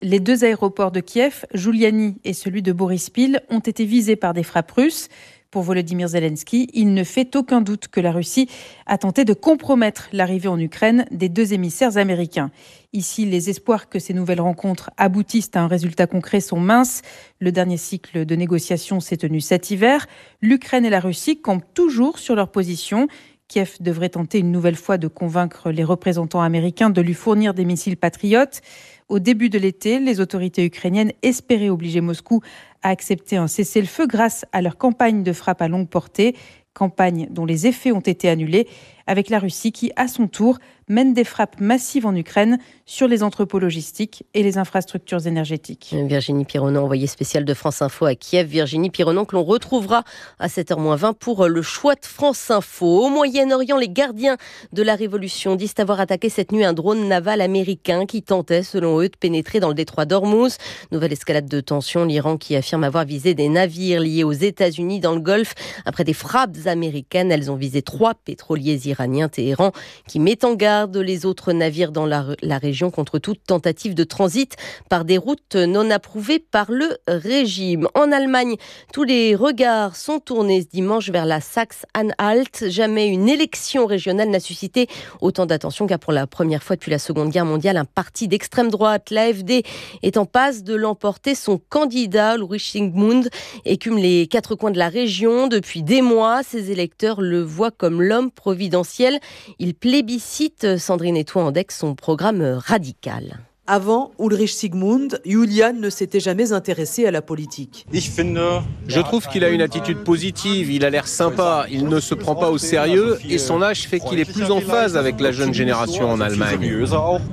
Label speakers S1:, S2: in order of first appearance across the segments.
S1: Les deux aéroports de Kiev, Juliani et celui de Boryspil, ont été visés par des frappes russes. Pour Volodymyr Zelensky, il ne fait aucun doute que la Russie a tenté de compromettre l'arrivée en Ukraine des deux émissaires américains. Ici, les espoirs que ces nouvelles rencontres aboutissent à un résultat concret sont minces. Le dernier cycle de négociations s'est tenu cet hiver. L'Ukraine et la Russie campent toujours sur leur position. Kiev devrait tenter une nouvelle fois de convaincre les représentants américains de lui fournir des missiles patriotes. Au début de l'été, les autorités ukrainiennes espéraient obliger Moscou à accepter un cessez-le-feu grâce à leur campagne de frappe à longue portée, campagne dont les effets ont été annulés, avec la Russie qui, à son tour, mène des frappes massives en Ukraine sur les entrepôts logistiques et les infrastructures énergétiques.
S2: Virginie Pironneau, envoyée spéciale de France Info à Kiev. Virginie Pironneau que l'on retrouvera à 7h-20 pour le choix de France Info. Au Moyen-Orient, les gardiens de la Révolution disent avoir attaqué cette nuit un drone naval américain qui tentait, selon eux, de pénétrer dans le détroit d'Ormuz. Nouvelle escalade de tension, l'Iran qui affirme avoir visé des navires liés aux États-Unis dans le Golfe. Après des frappes américaines, elles ont visé 3 pétroliers iraniens. Téhéran qui met en garde les autres navires dans la région contre toute tentative de transit par des routes non approuvées par le régime. En Allemagne, tous les regards sont tournés ce dimanche vers la Saxe-Anhalt. Jamais une élection régionale n'a suscité autant d'attention car pour la première fois depuis la Seconde Guerre mondiale, un parti d'extrême droite, l'AfD, est en passe de l'emporter. Son candidat, Ulrich Zygmunt, écume les 4 coins de la région. Depuis des mois, ses électeurs le voient comme l'homme providentiel. Il plébiscite, Sandrine Etouan-Andec, son programme radical.
S3: Avant Ulrich Zygmunt, Julian ne s'était jamais intéressé à la politique.
S4: Je trouve qu'il a une attitude positive, il a l'air sympa, il ne se prend pas au sérieux et son âge fait qu'il est plus en phase avec la jeune génération en Allemagne.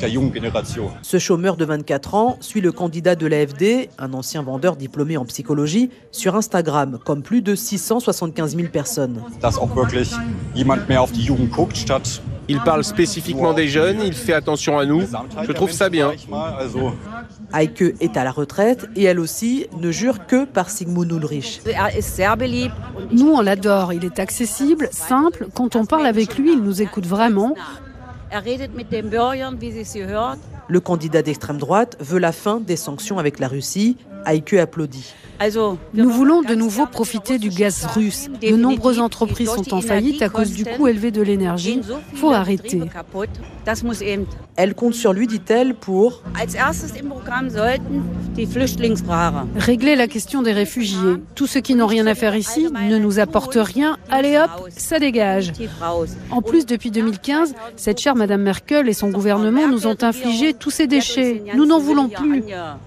S3: Ce chômeur de 24 ans suit le candidat de l'AfD, un ancien vendeur diplômé en psychologie, sur Instagram, comme plus de 675 000 personnes.
S4: Il parle spécifiquement des jeunes, il fait attention à nous. Je trouve ça bien.
S3: Heike est à la retraite et elle aussi ne jure que par Zygmunt Ulrich.
S5: Nous, on l'adore. Il est accessible, simple. Quand on parle avec lui, il nous écoute vraiment.
S3: Le candidat d'extrême droite veut la fin des sanctions avec la Russie. Heike applaudit.
S5: Nous voulons de nouveau profiter du gaz russe. De nombreuses entreprises sont en faillite à cause du coût élevé de l'énergie. Il faut arrêter.
S3: Elle compte sur lui, dit-elle, pour
S5: régler la question des réfugiés. Tous ceux qui n'ont rien à faire ici ne nous apportent rien. Allez hop, ça dégage. En plus, depuis 2015, cette chère Madame Merkel et son gouvernement nous ont infligé tous ces déchets. Nous n'en voulons plus.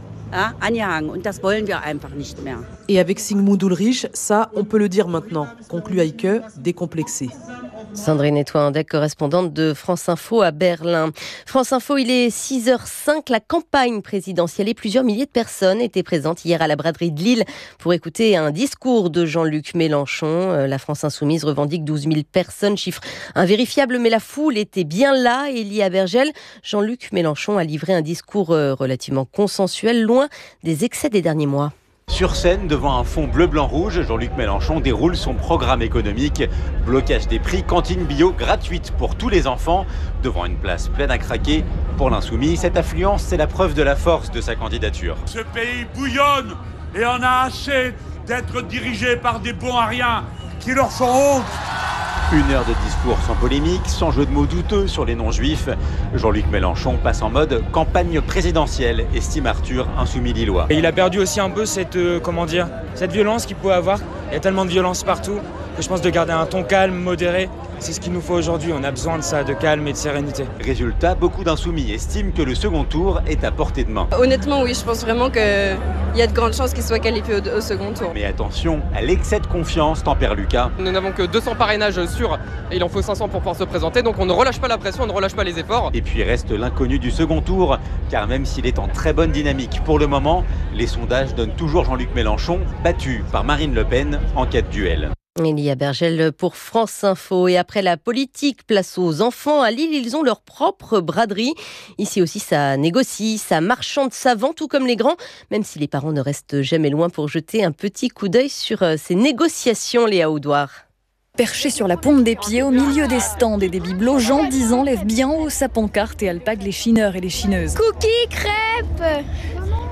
S3: Et avec Zygmunt Ulrich, ça, on peut le dire maintenant, conclut Heike, décomplexé.
S2: Sandrine Etouan-Andec, correspondante de France Info à Berlin. France Info, il est 6h05. La campagne présidentielle et plusieurs milliers de personnes étaient présentes hier à la braderie de Lille pour écouter un discours de Jean-Luc Mélenchon. La France Insoumise revendique 12 000 personnes, chiffre invérifiable, mais la foule était bien là. Élie Abergel, Jean-Luc Mélenchon a livré un discours relativement consensuel, loin des excès des derniers mois.
S6: Sur scène, devant un fond bleu-blanc-rouge, Jean-Luc Mélenchon déroule son programme économique. Blocage des prix, cantine bio gratuite pour tous les enfants. Devant une place pleine à craquer. Pour l'insoumis, cette affluence, c'est la preuve de la force de sa candidature.
S7: Ce pays bouillonne et en a assez d'être dirigé par des bons à rien qui leur font honte.
S6: 1 heure de discours sans polémique, sans jeu de mots douteux sur les non-juifs. Jean-Luc Mélenchon passe en mode campagne présidentielle, estime Arthur, insoumis lillois.
S8: Et il a perdu aussi un peu cette violence qu'il pouvait avoir. Il y a tellement de violence partout que je pense de garder un ton calme, modéré. C'est ce qu'il nous faut aujourd'hui, on a besoin de ça, de calme et de sérénité.
S6: Résultat, beaucoup d'insoumis estiment que le second tour est à portée de main.
S9: Honnêtement, oui, je pense vraiment qu'il y a de grandes chances qu'il soit qualifié au second tour.
S6: Mais attention, à l'excès de confiance, tempère Lucas.
S10: Nous n'avons que 200 parrainages sûrs et il en faut 500 pour pouvoir se présenter, donc on ne relâche pas la pression, on ne relâche pas les efforts.
S6: Et puis reste l'inconnu du second tour, car même s'il est en très bonne dynamique pour le moment, les sondages donnent toujours Jean-Luc Mélenchon battu par Marine Le Pen en cas de duel.
S2: Élie Abergel pour France Info. Et après la politique, place aux enfants. À Lille, ils ont leur propre braderie. Ici aussi, ça négocie, ça marchande savant, tout comme les grands, même si les parents ne restent jamais loin pour jeter un petit coup d'œil sur ces négociations, Léa Audouard.
S11: Perché sur la pompe des pieds, au milieu des stands et des bibelots, Jean, 10 ans, lève bien haut sa pancarte et alpague les chineurs et les chineuses.
S12: Cookies, crêpes,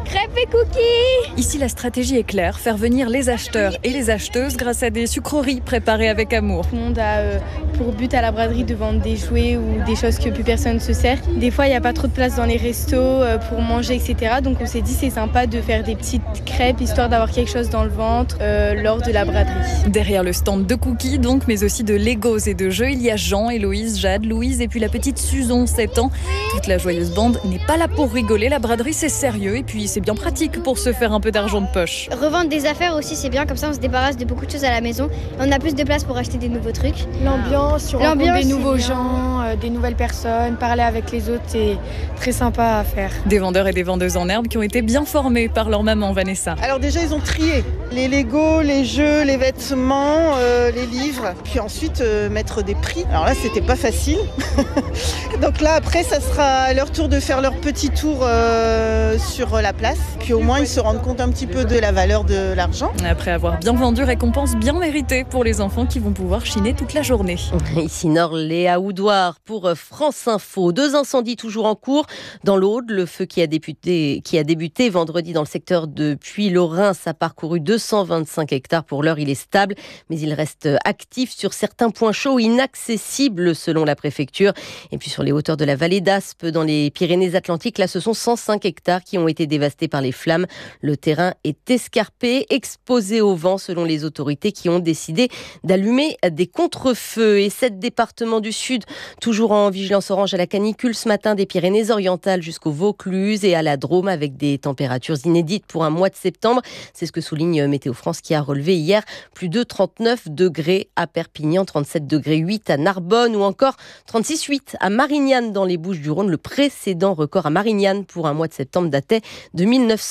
S12: crêpes et cookies.
S11: Ici, la stratégie est claire, faire venir les acheteurs et les acheteuses grâce à des sucreries préparées avec amour.
S12: Tout le monde a pour but à la braderie de vendre des jouets ou des choses que plus personne ne se sert. Des fois, il n'y a pas trop de place dans les restos pour manger, etc. Donc on s'est dit c'est sympa de faire des petites crêpes histoire d'avoir quelque chose dans le ventre lors de la braderie.
S11: Derrière le stand de cookies donc, mais aussi de Legos et de jeux, il y a Jean, Héloïse, Jade, Louise et puis la petite Susan, 7 ans. Toute la joyeuse bande n'est pas là pour rigoler, la braderie c'est sérieux et puis c'est bien pratique pour se faire un peu d'argent de poche.
S13: Revendre des affaires aussi c'est bien, comme ça on se débarrasse de beaucoup de choses à la maison. On a plus de place pour acheter des nouveaux trucs.
S12: L'ambiance, on rencontre des nouveaux gens, des nouvelles personnes, parler avec les autres, c'est très sympa à faire.
S11: Des vendeurs et des vendeuses en herbe qui ont été bien formés par leur maman Vanessa.
S14: Alors déjà ils ont trié les Legos, les jeux, les vêtements, les livres, puis ensuite mettre des prix. Alors là c'était pas facile. Donc là après ça sera à leur tour de faire leur petit tour sur la place. Puis au moins ils se rendent compte un petit peu de la valeur de l'argent.
S11: Après avoir bien vendu, récompense bien méritée pour les enfants qui vont pouvoir chiner toute la journée.
S2: Ici Nord, Léa Houdoir pour France Info. 2 incendies toujours en cours dans l'Aude. Le feu qui a débuté vendredi dans le secteur de Puy-Lorrains a parcouru 225 hectares. Pour l'heure, il est stable, mais il reste actif sur certains points chauds inaccessibles selon la préfecture. Et puis sur les hauteurs de la vallée d'Aspe, dans les Pyrénées-Atlantiques, là ce sont 105 hectares qui ont été dévastés par les flammes. Le terrain est escarpé, exposé au vent selon les autorités qui ont décidé d'allumer des contre-feux. Et 7 départements du Sud, toujours en vigilance orange à la canicule ce matin, des Pyrénées-Orientales jusqu'au Vaucluse et à la Drôme, avec des températures inédites pour un mois de septembre. C'est ce que souligne Météo France qui a relevé hier plus de 39 degrés à Perpignan, 37 degrés 8 à Narbonne ou encore 36,8 à Marignane dans les Bouches-du-Rhône. Le précédent record à Marignane pour un mois de septembre datait de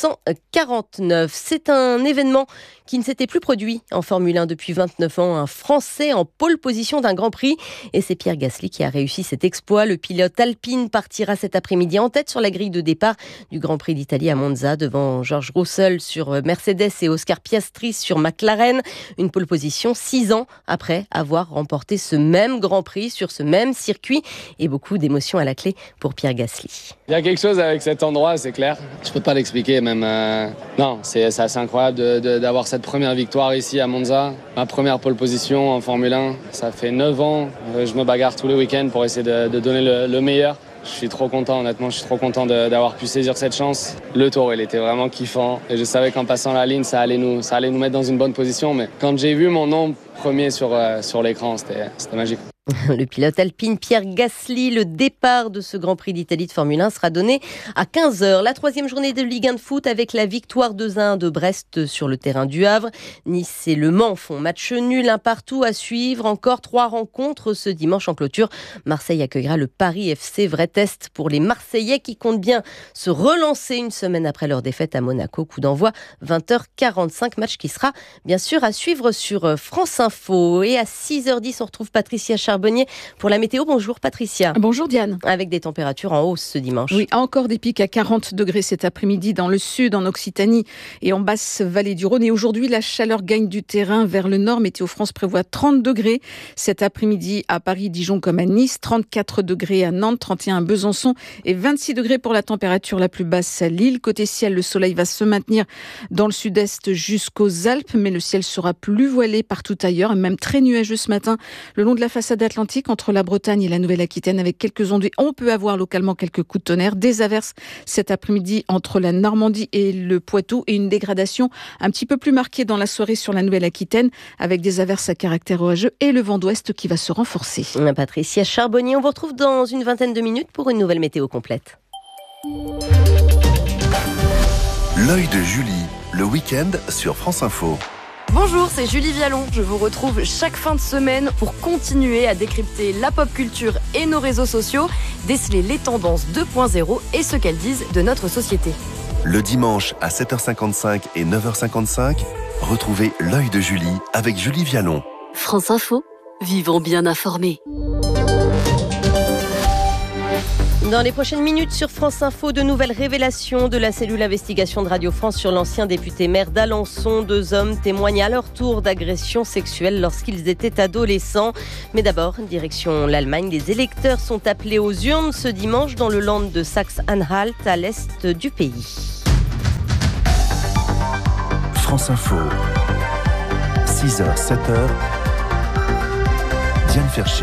S2: 1949. C'est un événement qui ne s'était plus produit en Formule 1 depuis 29 ans. Un Français en pole position d'un Grand Prix. Et c'est Pierre Gasly qui a réussi cet exploit. Le pilote alpine partira cet après-midi en tête sur la grille de départ du Grand Prix d'Italie à Monza devant George Russell sur Mercedes et Oscar Piastri sur McLaren. Une pole position 6 ans après avoir remporté ce même Grand Prix sur ce même circuit. Et beaucoup d'émotions à la clé pour Pierre Gasly.
S15: Il y a quelque chose avec cet endroit, c'est clair. Je peux pas l'expliquer même. Non, c'est assez incroyable d'avoir cette première victoire ici à Monza. Ma première pole position en Formule 1. Ça fait 9 ans. Je me bagarre tous les week-ends pour essayer de donner le meilleur. Je suis trop content, honnêtement, je suis trop content d'avoir pu saisir cette chance. Le tour, il était vraiment kiffant. Et je savais qu'en passant la ligne, ça allait nous mettre dans une bonne position. Mais quand j'ai vu mon nom premier sur l'écran, c'était magique.
S2: Le pilote alpine Pierre Gasly, le départ de ce Grand Prix d'Italie de Formule 1 sera donné à 15h. La 3e journée de Ligue 1 de foot avec la victoire 2-1 de Brest sur le terrain du Havre. Nice et Le Mans font match nul, un partout à suivre. Encore 3 rencontres ce dimanche en clôture. Marseille accueillera le Paris FC, vrai test pour les Marseillais qui comptent bien se relancer une semaine après leur défaite à Monaco. Coup d'envoi 20h45, match qui sera bien sûr à suivre sur France Info. Et à 6h10, on retrouve Patricia Charbonnier pour la météo. Bonjour Patricia.
S16: Bonjour Diane.
S2: Avec des températures en hausse ce dimanche.
S16: Oui, encore des pics à 40 degrés cet après-midi dans le sud, en Occitanie et en basse vallée du Rhône. Et aujourd'hui, la chaleur gagne du terrain vers le nord. Météo France prévoit 30 degrés cet après-midi à Paris, Dijon comme à Nice, 34 degrés à Nantes, 31 à Besançon et 26 degrés pour la température la plus basse à Lille. Côté ciel, le soleil va se maintenir dans le sud-est jusqu'aux Alpes, mais le ciel sera plus voilé partout ailleurs, et même très nuageux ce matin le long de la façade Atlantique entre la Bretagne et la Nouvelle-Aquitaine avec quelques ondes. On peut avoir localement quelques coups de tonnerre, des averses cet après-midi entre la Normandie et le Poitou et une dégradation un petit peu plus marquée dans la soirée sur la Nouvelle-Aquitaine avec des averses à caractère orageux et le vent d'ouest qui va se renforcer.
S2: Patricia Charbonnier, on vous retrouve dans une vingtaine de minutes pour une nouvelle météo complète.
S17: L'œil de Julie, le week-end sur France Info.
S18: Bonjour, c'est Julie Vialon. Je vous retrouve chaque fin de semaine pour continuer à décrypter la pop culture et nos réseaux sociaux, déceler les tendances 2.0 et ce qu'elles disent de notre société.
S17: Le dimanche à 7h55 et 9h55, retrouvez l'œil de Julie avec Julie Vialon.
S19: France Info, vivons bien informés.
S2: Dans les prochaines minutes sur France Info, de nouvelles révélations de la cellule investigation de Radio France sur l'ancien député maire d'Alençon. 2 hommes témoignent à leur tour d'agressions sexuelles lorsqu'ils étaient adolescents. Mais d'abord, direction l'Allemagne. Les électeurs sont appelés aux urnes ce dimanche dans le land de Saxe-Anhalt, à l'est du pays.
S17: France Info. 6h, 7h. Diane Ferschit.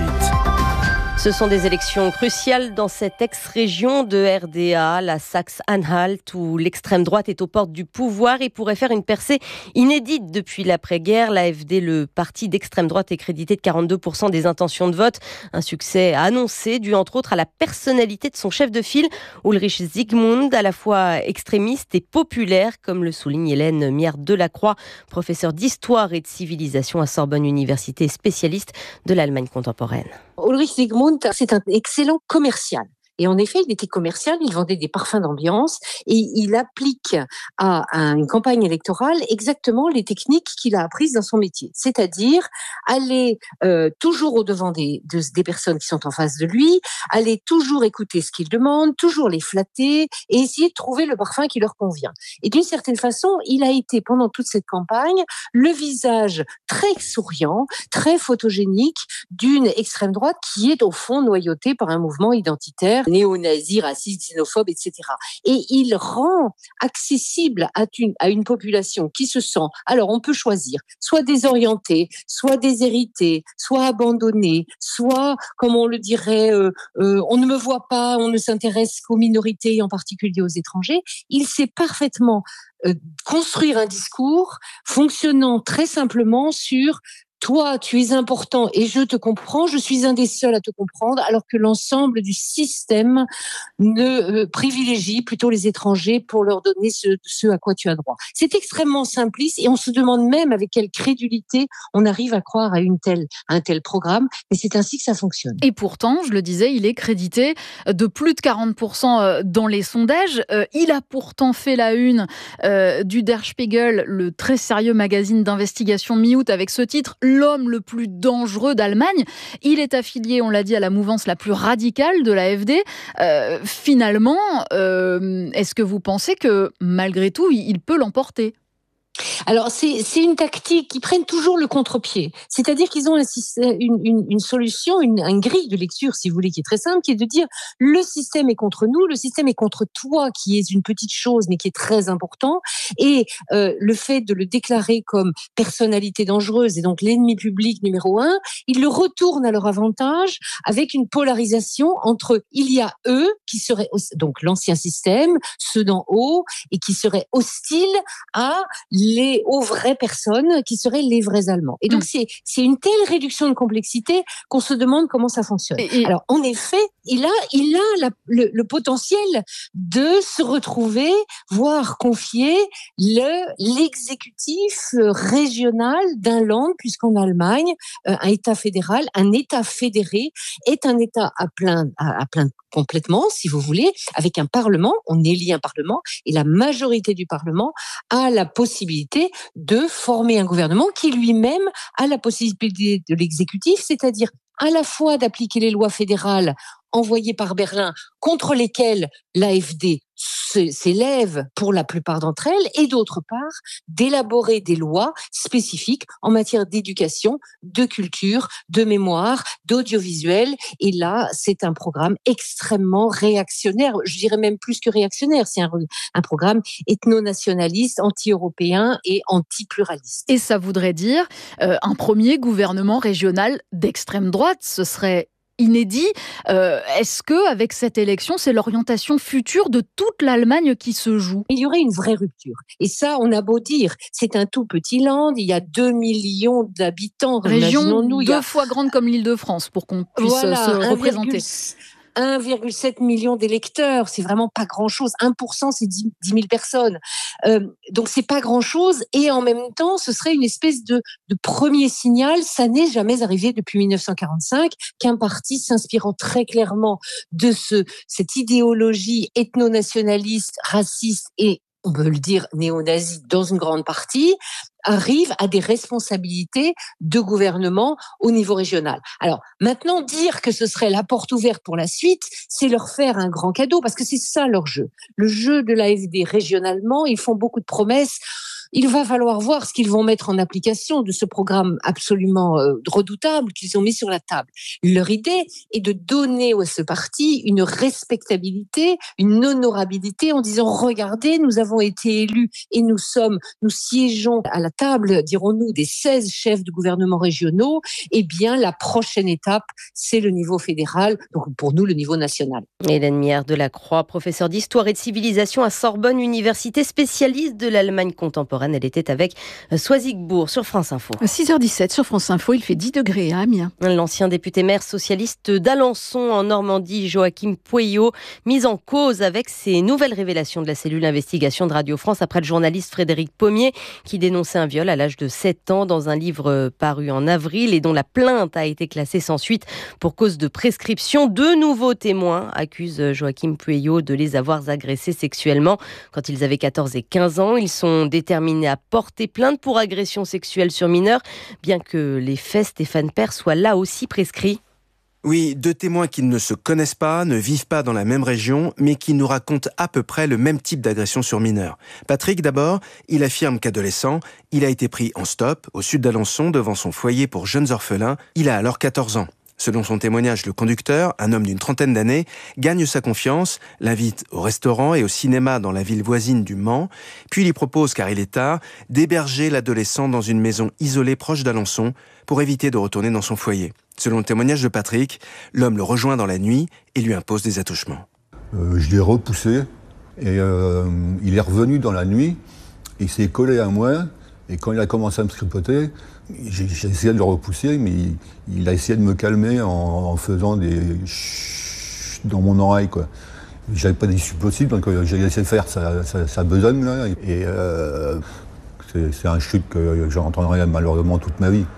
S2: Ce sont des élections cruciales dans cette ex-région de RDA, la Saxe-Anhalt, où l'extrême droite est aux portes du pouvoir et pourrait faire une percée inédite depuis l'après-guerre. L'AfD, le parti d'extrême droite, est crédité de 42% des intentions de vote. Un succès annoncé dû entre autres à la personnalité de son chef de file, Ulrich Zygmunt, à la fois extrémiste et populaire, comme le souligne Hélène Miard-Delacroix, professeure d'histoire et de civilisation à Sorbonne Université et spécialiste de l'Allemagne contemporaine.
S20: Ulrich Zygmunt, c'est un excellent commercial. Et en effet, il était commercial, il vendait des parfums d'ambiance et il applique à une campagne électorale exactement les techniques qu'il a apprises dans son métier. C'est-à-dire aller toujours au-devant des personnes qui sont en face de lui, aller toujours écouter ce qu'ils demandent, toujours les flatter et essayer de trouver le parfum qui leur convient. Et d'une certaine façon, il a été pendant toute cette campagne le visage très souriant, très photogénique d'une extrême droite qui est au fond noyautée par un mouvement identitaire néo-nazis, racistes, xénophobes, etc. Et il rend accessible à une population qui se sent, alors on peut choisir, soit désorientée, soit déshéritée, soit abandonnée, soit, comme on le dirait, on ne me voit pas, on ne s'intéresse qu'aux minorités, en particulier aux étrangers. Il sait parfaitement construire un discours fonctionnant très simplement sur toi, tu es important et je te comprends, je suis un des seuls à te comprendre, alors que l'ensemble du système ne privilégie plutôt les étrangers pour leur donner ce à quoi tu as droit. C'est extrêmement simpliste et on se demande même avec quelle crédulité on arrive à croire à un tel programme, mais c'est ainsi que ça fonctionne.
S5: Et pourtant, je le disais, il est crédité de plus de 40% dans les sondages. Il a pourtant fait la une du Der Spiegel, le très sérieux magazine d'investigation mi-août, avec ce titre « L'homme le plus dangereux d'Allemagne ». Il est affilié, on l'a dit, à la mouvance la plus radicale de l'AfD. Finalement, est-ce que vous pensez que, malgré tout, il peut l'emporter ?
S20: Alors, c'est une tactique. Ils prennent toujours le contre-pied. C'est-à-dire qu'ils ont une solution, une grille de lecture, si vous voulez, qui est très simple, qui est de dire le système est contre nous, le système est contre toi, qui est une petite chose, mais qui est très important. Et le fait de le déclarer comme personnalité dangereuse et donc l'ennemi public numéro 1, ils le retournent à leur avantage avec une polarisation entre il y a eux qui seraient, donc l'ancien système, ceux d'en haut, et qui seraient hostiles aux vraies personnes qui seraient les vrais Allemands. Et donc, c'est une telle réduction de complexité qu'on se demande comment ça fonctionne. Alors, en effet, il a le potentiel de se retrouver, voire confier l'exécutif régional d'un land, puisqu'en Allemagne, un État fédéral, un État fédéré est un État à plein complètement, si vous voulez, avec un Parlement, on élit un Parlement, et la majorité du Parlement a la possibilité de former un gouvernement qui lui-même a la possibilité de l'exécutif, c'est-à-dire à la fois d'appliquer les lois fédérales envoyées par Berlin contre lesquelles l'AfD s'élève pour la plupart d'entre elles, et d'autre part, d'élaborer des lois spécifiques en matière d'éducation, de culture, de mémoire, d'audiovisuel. Et là, c'est un programme extrêmement réactionnaire, je dirais même plus que réactionnaire, c'est un programme ethno-nationaliste, anti-européen et anti-pluraliste.
S5: Et ça voudrait dire un premier gouvernement régional d'extrême droite, ce serait inédit. Est-ce que, avec cette élection, c'est l'orientation future de toute l'Allemagne qui se joue ?
S20: Il y aurait une vraie rupture. Et ça, on a beau dire, c'est un tout petit land, il y a 2 millions d'habitants.
S5: Région 2 fois grande comme l'Île-de-France, pour qu'on puisse se représenter.
S20: 1,7 million d'électeurs, c'est vraiment pas grand-chose. 1%, c'est 10 000 personnes. Donc, c'est pas grand-chose. Et en même temps, ce serait une espèce de premier signal. Ça n'est jamais arrivé depuis 1945 qu'un parti s'inspirant très clairement de cette idéologie ethno-nationaliste, raciste et, on peut le dire, néo-nazi dans une grande partie, arrive à des responsabilités de gouvernement au niveau régional. Alors, maintenant, dire que ce serait la porte ouverte pour la suite, c'est leur faire un grand cadeau, parce que c'est ça leur jeu. Le jeu de l'AfD régionalement, ils font beaucoup de promesses. Il va falloir voir ce qu'ils vont mettre en application de ce programme absolument redoutable qu'ils ont mis sur la table. Leur idée est de donner à ce parti une respectabilité, une honorabilité en disant « Regardez, nous avons été élus et nous siégeons à la table, dirons-nous, des 16 chefs de gouvernement régionaux. Eh bien, la prochaine étape, c'est le niveau fédéral, donc pour nous, le niveau national. »
S2: Hélène Mière-Delacroix, professeure d'histoire et de civilisation à Sorbonne Université, spécialiste de l'Allemagne contemporaine. Elle était avec Soisigbourg sur France Info.
S16: À 6h17 sur France Info, il fait 10 degrés à Amiens.
S2: L'ancien député maire socialiste d'Alençon en Normandie, Joachim Pueyo, mis en cause avec ces nouvelles révélations de la cellule investigation de Radio France après le journaliste Frédéric Pommier qui dénonçait un viol à l'âge de 7 ans dans un livre paru en avril et dont la plainte a été classée sans suite pour cause de prescription. 2 nouveaux témoins accusent Joachim Pueyo de les avoir agressés sexuellement quand ils avaient 14 et 15 ans. Ils sont déterminés à porter plainte pour agression sexuelle sur mineurs, bien que les faits, Stéphane Père, soient là aussi prescrits.
S21: Oui, 2 témoins qui ne se connaissent pas, ne vivent pas dans la même région, mais qui nous racontent à peu près le même type d'agression sur mineurs. Patrick, d'abord, il affirme qu'adolescent, il a été pris en stop au sud d'Alençon devant son foyer pour jeunes orphelins. Il a alors 14 ans. Selon son témoignage, le conducteur, un homme d'une trentaine d'années, gagne sa confiance, l'invite au restaurant et au cinéma dans la ville voisine du Mans, puis lui propose, car il est tard, d'héberger l'adolescent dans une maison isolée proche d'Alençon pour éviter de retourner dans son foyer. Selon le témoignage de Patrick, l'homme le rejoint dans la nuit et lui impose des attouchements.
S22: Je l'ai repoussé et il est revenu dans la nuit, il s'est collé à moi et quand il a commencé à me tripoter, j'ai essayé de le repousser, mais il a essayé de me calmer en faisant des chut dans mon oreille, quoi. J'avais pas d'issue possible, donc j'ai laissé faire sa besogne, là. Et c'est un chute que j'entendrai malheureusement toute ma vie.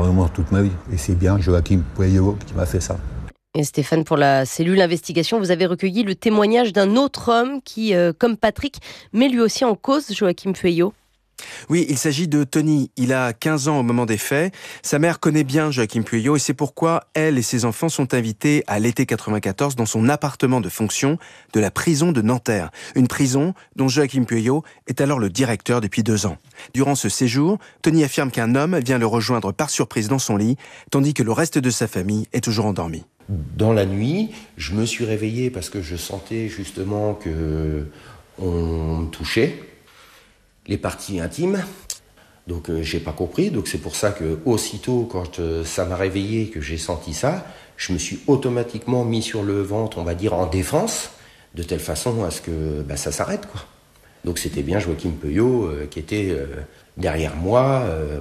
S22: Et c'est bien Joachim Pueyo qui m'a fait ça.
S2: Et Stéphane, pour la cellule investigation, vous avez recueilli le témoignage d'un autre homme qui, comme Patrick, met lui aussi en cause Joachim Pueyo.
S21: Oui, il s'agit de Tony. Il a 15 ans au moment des faits. Sa mère connaît bien Joachim Pueyo et c'est pourquoi elle et ses enfants sont invités à l'été 94 dans son appartement de fonction de la prison de Nanterre. Une prison dont Joachim Pueyo est alors le directeur depuis 2 ans. Durant ce séjour, Tony affirme qu'un homme vient le rejoindre par surprise dans son lit, tandis que le reste de sa famille est toujours endormi.
S23: Dans la nuit, je me suis réveillé parce que je sentais justement que on me touchait les parties intimes, donc j'ai pas compris, donc c'est pour ça que aussitôt quand ça m'a réveillé, que j'ai senti ça, je me suis automatiquement mis sur le ventre, on va dire en défense, de telle façon à ce que ça s'arrête, quoi. Donc c'était bien Joachim Pueyo qui était derrière moi,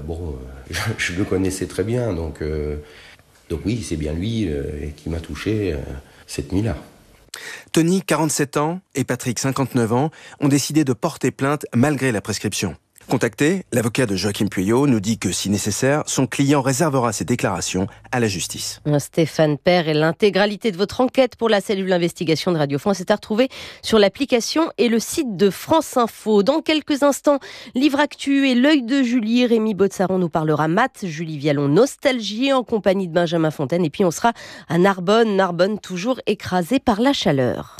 S23: je le connaissais très bien, donc oui, c'est bien lui qui m'a touché cette nuit-là.
S21: Tony, 47 ans, et Patrick, 59 ans, ont décidé de porter plainte malgré la prescription. Contacté, l'avocat de Joachim Pueyo nous dit que, si nécessaire, son client réservera ses déclarations à la justice.
S2: Stéphane Père, et l'intégralité de votre enquête pour la cellule d'investigation de Radio France est à retrouver sur l'application et le site de France Info. Dans quelques instants, Livre Actu et l'œil de Julie. Rémi Botsaron nous parlera maths, Julie Vialon nostalgie en compagnie de Benjamin Fontaine. Et puis on sera à Narbonne toujours écrasée par la chaleur.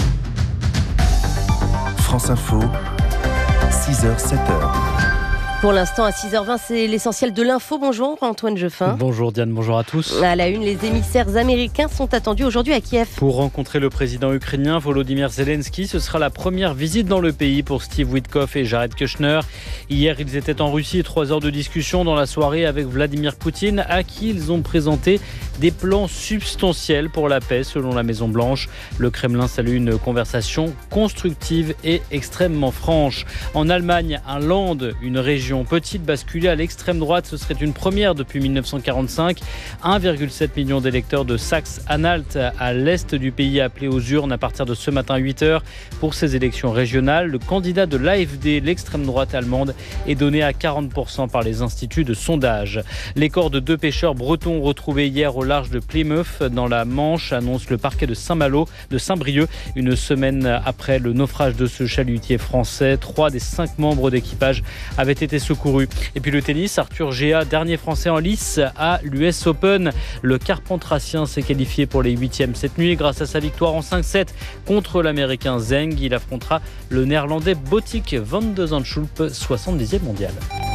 S17: France Info, 6h, 7h.
S2: Pour l'instant, à 6h20, c'est l'essentiel de l'info. Bonjour Antoine Jeffin.
S24: Bonjour Diane, bonjour à tous.
S2: À la une, les émissaires américains sont attendus aujourd'hui à Kiev.
S24: Pour rencontrer le président ukrainien Volodymyr Zelensky, ce sera la première visite dans le pays pour Steve Witkoff et Jared Kushner. Hier, ils étaient en Russie, 3 heures de discussion dans la soirée avec Vladimir Poutine, à qui ils ont présenté des plans substantiels pour la paix, selon la Maison-Blanche. Le Kremlin salue une conversation constructive et extrêmement franche. En Allemagne, un Land, une région petite basculée à l'extrême droite, ce serait une première depuis 1945. 1,7 million d'électeurs de Saxe-Anhalt à l'est du pays appelés aux urnes à partir de ce matin 8h pour ces élections régionales. Le candidat de l'AfD, l'extrême droite allemande, est donné à 40% par les instituts de sondage. Les corps de 2 pêcheurs bretons retrouvés hier au large de Plymouth, dans la Manche, annonce le parquet de Saint-Brieuc. Une semaine après le naufrage de ce chalutier français, 3 des 5 membres d'équipage avaient été secourus. Et puis le tennis, Arthur Géa, dernier français en lice à l'US Open. Le Carpentracien s'est qualifié pour les 8e cette nuit grâce à sa victoire en 5-7 contre l'Américain Zeng. Il affrontera le Néerlandais Botic van de Zandschulp, 70e mondial.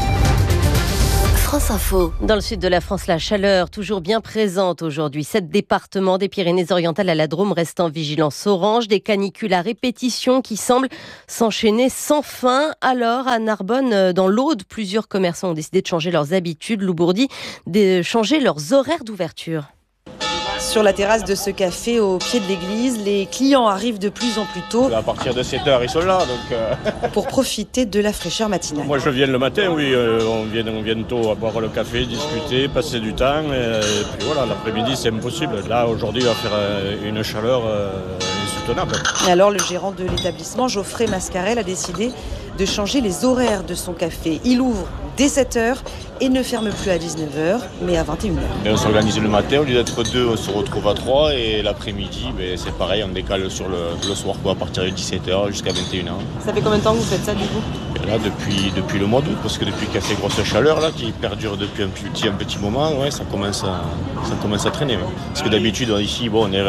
S2: France Info. Dans le sud de la France, la chaleur toujours bien présente aujourd'hui. 7 départements des Pyrénées-Orientales à la Drôme restent en vigilance orange. Des canicules à répétition qui semblent s'enchaîner sans fin. Alors, à Narbonne, dans l'Aude, plusieurs commerçants ont décidé de changer leurs habitudes. Loubourdi, de changer leurs horaires d'ouverture.
S1: Sur la terrasse de ce café au pied de l'église, les clients arrivent de plus en plus tôt.
S3: À partir de 7h, ils sont là. Donc
S1: pour profiter de la fraîcheur matinale.
S3: Moi, je viens le matin, oui. On vient tôt à boire le café, discuter, passer du temps. Et puis voilà, l'après-midi, c'est impossible. Là, aujourd'hui, il va faire une chaleur insoutenable.
S1: Et alors, le gérant de l'établissement, Geoffrey Mascarel, a décidé de changer les horaires de son café. Il ouvre dès 7h et ne ferme plus à 19h, mais à 21h.
S3: Et on s'organise le matin, au lieu d'être 2, on se retrouve à 3, et l'après-midi, c'est pareil, on décale sur le soir, à partir de 17h jusqu'à 21h.
S1: Ça fait combien de temps que vous faites ça, du coup ?
S3: Et là, depuis le mois d'août, parce que depuis qu'il y a ces grosses chaleurs là, qui perdurent depuis un petit moment, ouais, ça commence à traîner. Ouais. Parce que d'habitude, ici,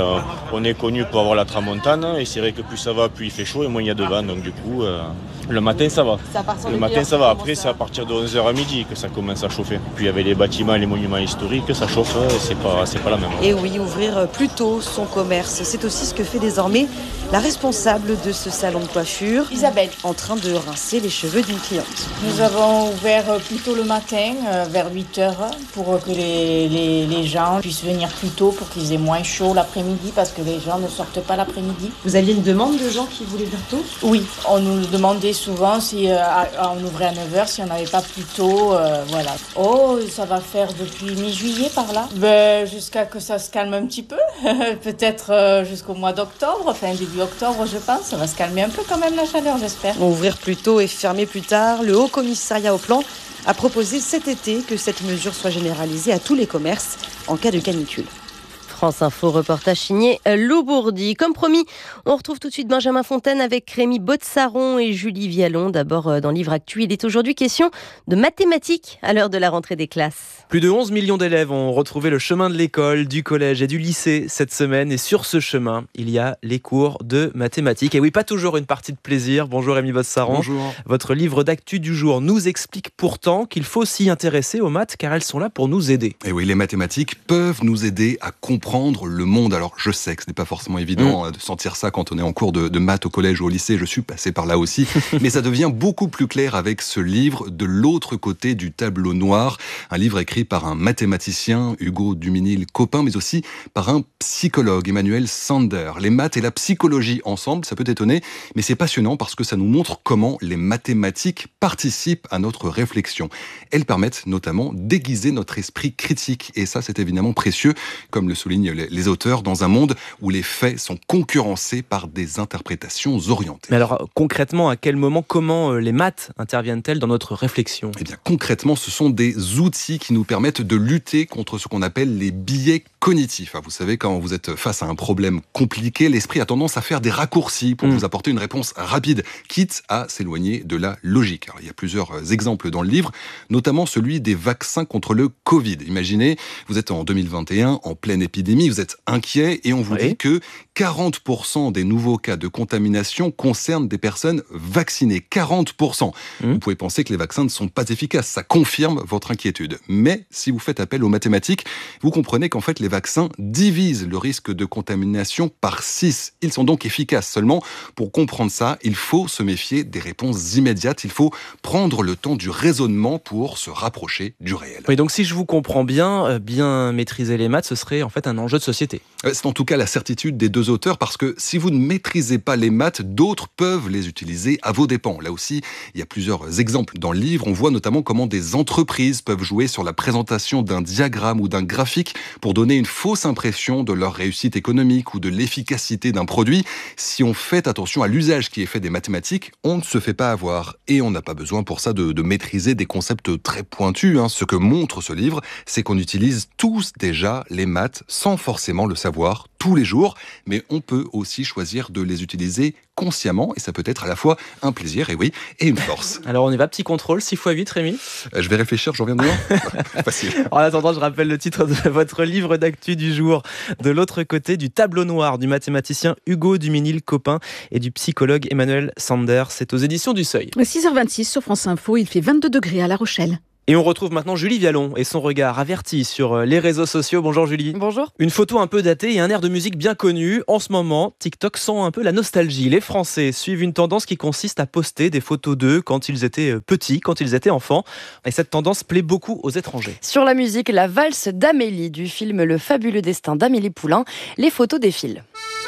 S3: on est connu pour avoir la tramontane, et c'est vrai que plus ça va, plus il fait chaud, et moins il y a de vent, donc du coup, le matin, ça va. Le matin, ça va. Après, c'est à partir de 11h à midi que ça commence à chauffer. Puis avec les bâtiments et les monuments historiques, ça chauffe, c'est pas la même.
S1: Et oui, ouvrir plus tôt son commerce, c'est aussi ce que fait désormais la responsable de ce salon de coiffure,
S4: Isabelle,
S1: en train de rincer les cheveux d'une cliente.
S4: Nous avons ouvert plus tôt le matin, vers 8h, pour que les gens puissent venir plus tôt, pour qu'ils aient moins chaud l'après-midi, parce que les gens ne sortent pas l'après-midi.
S1: Vous aviez une demande de gens qui voulaient venir tôt ?
S4: Oui, on nous demandait souvent si on ouvrait à 9h, si on n'avait pas plus tôt, voilà. Oh, ça va faire depuis mi-juillet par là. Jusqu'à que ça se calme un petit peu, peut-être jusqu'au mois d'octobre, enfin début octobre je pense, ça va se calmer un peu quand même la chaleur, j'espère.
S1: Ouvrir plus tôt et fermer plus tard, le Haut Commissariat au Plan a proposé cet été que cette mesure soit généralisée à tous les commerces en cas de canicule.
S2: France Info, reportage signé Loubourdi. Comme promis, on retrouve tout de suite Benjamin Fontaine avec Rémi Botsaron et Julie Vialon. D'abord, dans Livre Actu, il est aujourd'hui question de mathématiques à l'heure de la rentrée des classes.
S7: Plus de 11 millions d'élèves ont retrouvé le chemin de l'école, du collège et du lycée cette semaine. Et sur ce chemin, il y a les cours de mathématiques. Et oui, pas toujours une partie de plaisir. Bonjour Rémi Botsaron.
S25: Bonjour.
S7: Votre livre d'actu du jour nous explique pourtant qu'il faut s'y intéresser aux maths car elles sont là pour nous aider.
S25: Et oui, les mathématiques peuvent nous aider à comprendre le monde. Alors, je sais que ce n'est pas forcément évident de sentir ça quand on est en cours de maths au collège ou au lycée. Je suis passé par là aussi. Mais ça devient beaucoup plus clair avec ce livre, De l'autre côté du tableau noir. Un livre écrit par un mathématicien, Hugo Duminil-Copin, mais aussi par un psychologue, Emmanuel Sander. Les maths et la psychologie ensemble, ça peut étonner, mais c'est passionnant parce que ça nous montre comment les mathématiques participent à notre réflexion. Elles permettent notamment d'aiguiser notre esprit critique. Et ça, c'est évidemment précieux, comme le soulignent les auteurs, dans un monde où les faits sont concurrencés par des interprétations orientées.
S7: Mais alors, concrètement, à quel moment, comment les maths interviennent-elles dans notre réflexion ?
S25: Eh bien, concrètement, ce sont des outils qui nous permettent de lutter contre ce qu'on appelle les biais cognitifs. Vous savez, quand vous êtes face à un problème compliqué, l'esprit a tendance à faire des raccourcis pour vous apporter une réponse rapide, quitte à s'éloigner de la logique. Alors, il y a plusieurs exemples dans le livre, notamment celui des vaccins contre le Covid. Imaginez, vous êtes en 2021, en pleine épidémie, vous êtes inquiet et on vous dit que 40% des nouveaux cas de contamination concernent des personnes vaccinées. 40%. Vous pouvez penser que les vaccins ne sont pas efficaces. Ça confirme votre inquiétude. Mais si vous faites appel aux mathématiques, vous comprenez qu'en fait, les vaccins divisent le risque de contamination par 6. Ils sont donc efficaces. Seulement, pour comprendre ça, il faut se méfier des réponses immédiates. Il faut prendre le temps du raisonnement pour se rapprocher du réel.
S7: Oui, donc si je vous comprends bien, bien maîtriser les maths, ce serait en fait un enjeu de société.
S25: C'est en tout cas la certitude des deux auteurs, parce que si vous ne maîtrisez pas les maths, d'autres peuvent les utiliser à vos dépens. Là aussi, il y a plusieurs exemples dans le livre. On voit notamment comment des entreprises peuvent jouer sur la présentation d'un diagramme ou d'un graphique pour donner une fausse impression de leur réussite économique ou de l'efficacité d'un produit. Si on fait attention à l'usage qui est fait des mathématiques, on ne se fait pas avoir. Et on n'a pas besoin pour ça de maîtriser des concepts très pointus. Ce que montre ce livre, c'est qu'on utilise tous déjà les maths sans forcément le savoir tous les jours, mais on peut aussi choisir de les utiliser consciemment, et ça peut être à la fois un plaisir, et une force.
S7: Alors on y va, petit contrôle, 6x8, Rémi.
S25: Je vais réfléchir, j'en reviens demain. Facile.
S7: En attendant, je rappelle le titre de votre livre d'actu du jour, De l'autre côté du tableau noir, du mathématicien Hugo Duminil-Copin et du psychologue Emmanuel Sander. C'est aux éditions du Seuil.
S16: 6h26 sur France Info, il fait 22 degrés à La Rochelle.
S7: Et on retrouve maintenant Julie Vialon et son regard averti sur les réseaux sociaux. Bonjour Julie.
S18: Bonjour.
S7: Une photo un peu datée et un air de musique bien connu. En ce moment, TikTok sent un peu la nostalgie. Les Français suivent une tendance qui consiste à poster des photos d'eux quand ils étaient petits, quand ils étaient enfants. Et cette tendance plaît beaucoup aux étrangers.
S18: Sur la musique, la valse d'Amélie du film Le fabuleux destin d'Amélie Poulain, les photos défilent.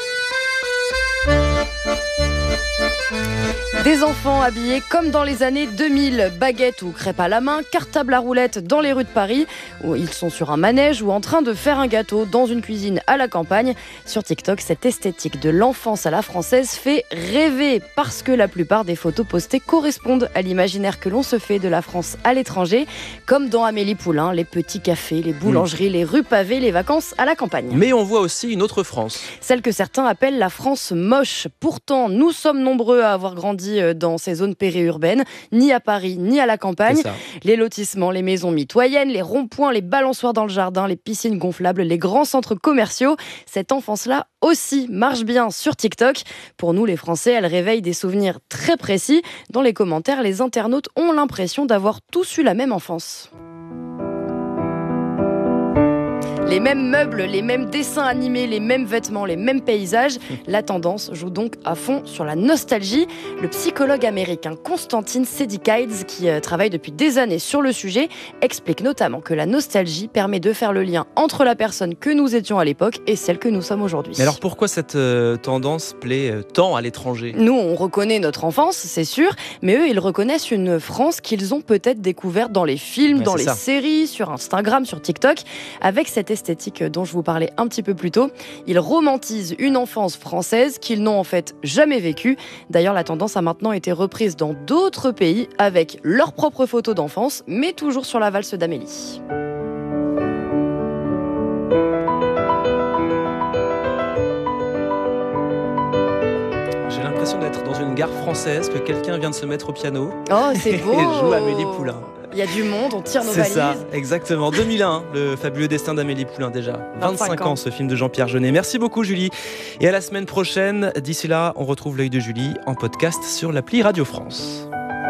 S18: Des enfants habillés comme dans les années 2000, baguettes ou crêpes à la main, cartable à roulettes dans les rues de Paris, où ils sont sur un manège ou en train de faire un gâteau dans une cuisine à la campagne. Sur TikTok, cette esthétique de l'enfance à la française fait rêver parce que la plupart des photos postées correspondent à l'imaginaire que l'on se fait de la France à l'étranger, comme dans Amélie Poulain, les petits cafés, les boulangeries, les rues pavées, les vacances à la campagne.
S7: Mais on voit aussi une autre France.
S18: Celle que certains appellent la France moche. Pourtant, nous sommes nombreux à avoir grandi dans ces zones périurbaines, ni à Paris, ni à la campagne. Les lotissements, les maisons mitoyennes, les ronds-points, les balançoires dans le jardin, les piscines gonflables, les grands centres commerciaux. Cette enfance-là aussi marche bien sur TikTok. Pour nous, les Français, elle réveille des souvenirs très précis. Dans les commentaires, les internautes ont l'impression d'avoir tous eu la même enfance. Les mêmes meubles, les mêmes dessins animés, les mêmes vêtements, les mêmes paysages. La tendance joue donc à fond sur la nostalgie. Le psychologue américain Konstantin Sedikaides, qui travaille depuis des années sur le sujet, explique notamment que la nostalgie permet de faire le lien entre la personne que nous étions à l'époque et celle que nous sommes aujourd'hui.
S7: Mais alors pourquoi cette tendance plaît tant à l'étranger ?
S18: Nous, on reconnaît notre enfance, c'est sûr, mais eux, ils reconnaissent une France qu'ils ont peut-être découverte dans les films, dans les séries, sur Instagram, sur TikTok, avec cette esthétique dont je vous parlais un petit peu plus tôt. Ils romantisent une enfance française qu'ils n'ont en fait jamais vécue. D'ailleurs, la tendance a maintenant été reprise dans d'autres pays avec leurs propres photos d'enfance, mais toujours sur la valse d'Amélie.
S7: J'ai l'impression d'être dans une gare française, que quelqu'un vient de se mettre au piano.
S18: Oh, c'est beau.
S7: Et joue Amélie Poulain.
S18: Il y a du monde, on tire nos valises.
S7: C'est ça, exactement. 2001, le fabuleux destin d'Amélie Poulain déjà. 25 ans, ce film de Jean-Pierre Jeunet. Merci beaucoup Julie. Et à la semaine prochaine. D'ici là, on retrouve l'œil de Julie en podcast sur l'appli Radio France.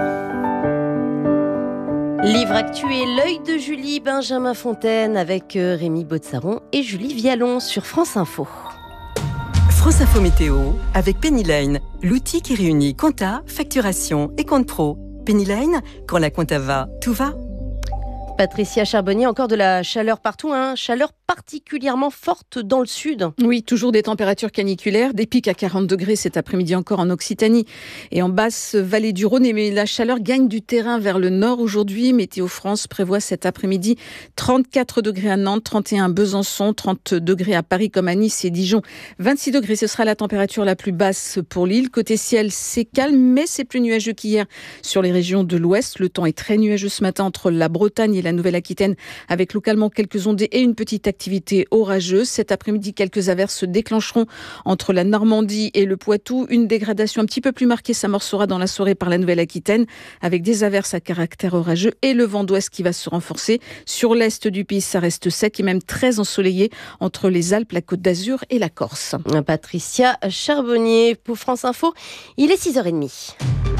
S2: Livre actu et l'œil de Julie, Benjamin Fontaine avec Rémi Botsaron et Julie Vialon sur France Info.
S6: France Info Météo avec Pennyline, l'outil qui réunit compta, facturation et compte pro. Pennyline, quand la compta va, tout va.
S2: Patricia Charbonnier, encore de la chaleur partout, chaleur particulièrement forte dans le sud.
S16: Oui, toujours des températures caniculaires, des pics à 40 degrés cet après-midi encore en Occitanie et en basse vallée du Rhône. Mais la chaleur gagne du terrain vers le nord aujourd'hui. Météo France prévoit cet après-midi 34 degrés à Nantes, 31 à Besançon, 30 degrés à Paris comme à Nice et Dijon. 26 degrés, ce sera la température la plus basse pour l'île. Côté ciel, c'est calme, mais c'est plus nuageux qu'hier sur les régions de l'ouest. Le temps est très nuageux ce matin entre la Bretagne et la Nouvelle-Aquitaine, avec localement quelques ondées et une petite activité orageuse. Cet après-midi, quelques averses se déclencheront entre la Normandie et le Poitou. Une dégradation un petit peu plus marquée s'amorcera dans la soirée par la Nouvelle-Aquitaine, avec des averses à caractère orageux et le vent d'ouest qui va se renforcer. Sur l'est du pays, ça reste sec et même très ensoleillé entre les Alpes, la Côte d'Azur et la Corse.
S2: Patricia Charbonnier pour France Info, il est 6h30.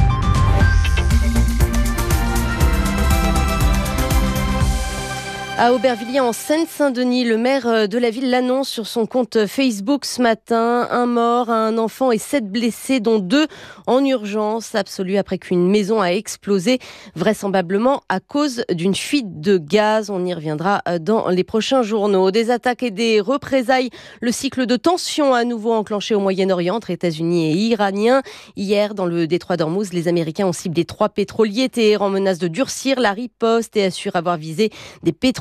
S2: À Aubervilliers, en Seine-Saint-Denis, le maire de la ville l'annonce sur son compte Facebook ce matin. Un mort, un enfant et 7 blessés, dont 2 en urgence absolue après qu'une maison a explosé, vraisemblablement à cause d'une fuite de gaz. On y reviendra dans les prochains journaux. Des attaques et des représailles. Le cycle de tension à nouveau enclenché au Moyen-Orient entre États-Unis et Iraniens. Hier, dans le détroit d'Ormuz, les Américains ont ciblé 3 pétroliers. Téhéran menace de durcir la riposte et assure avoir visé des pétroliers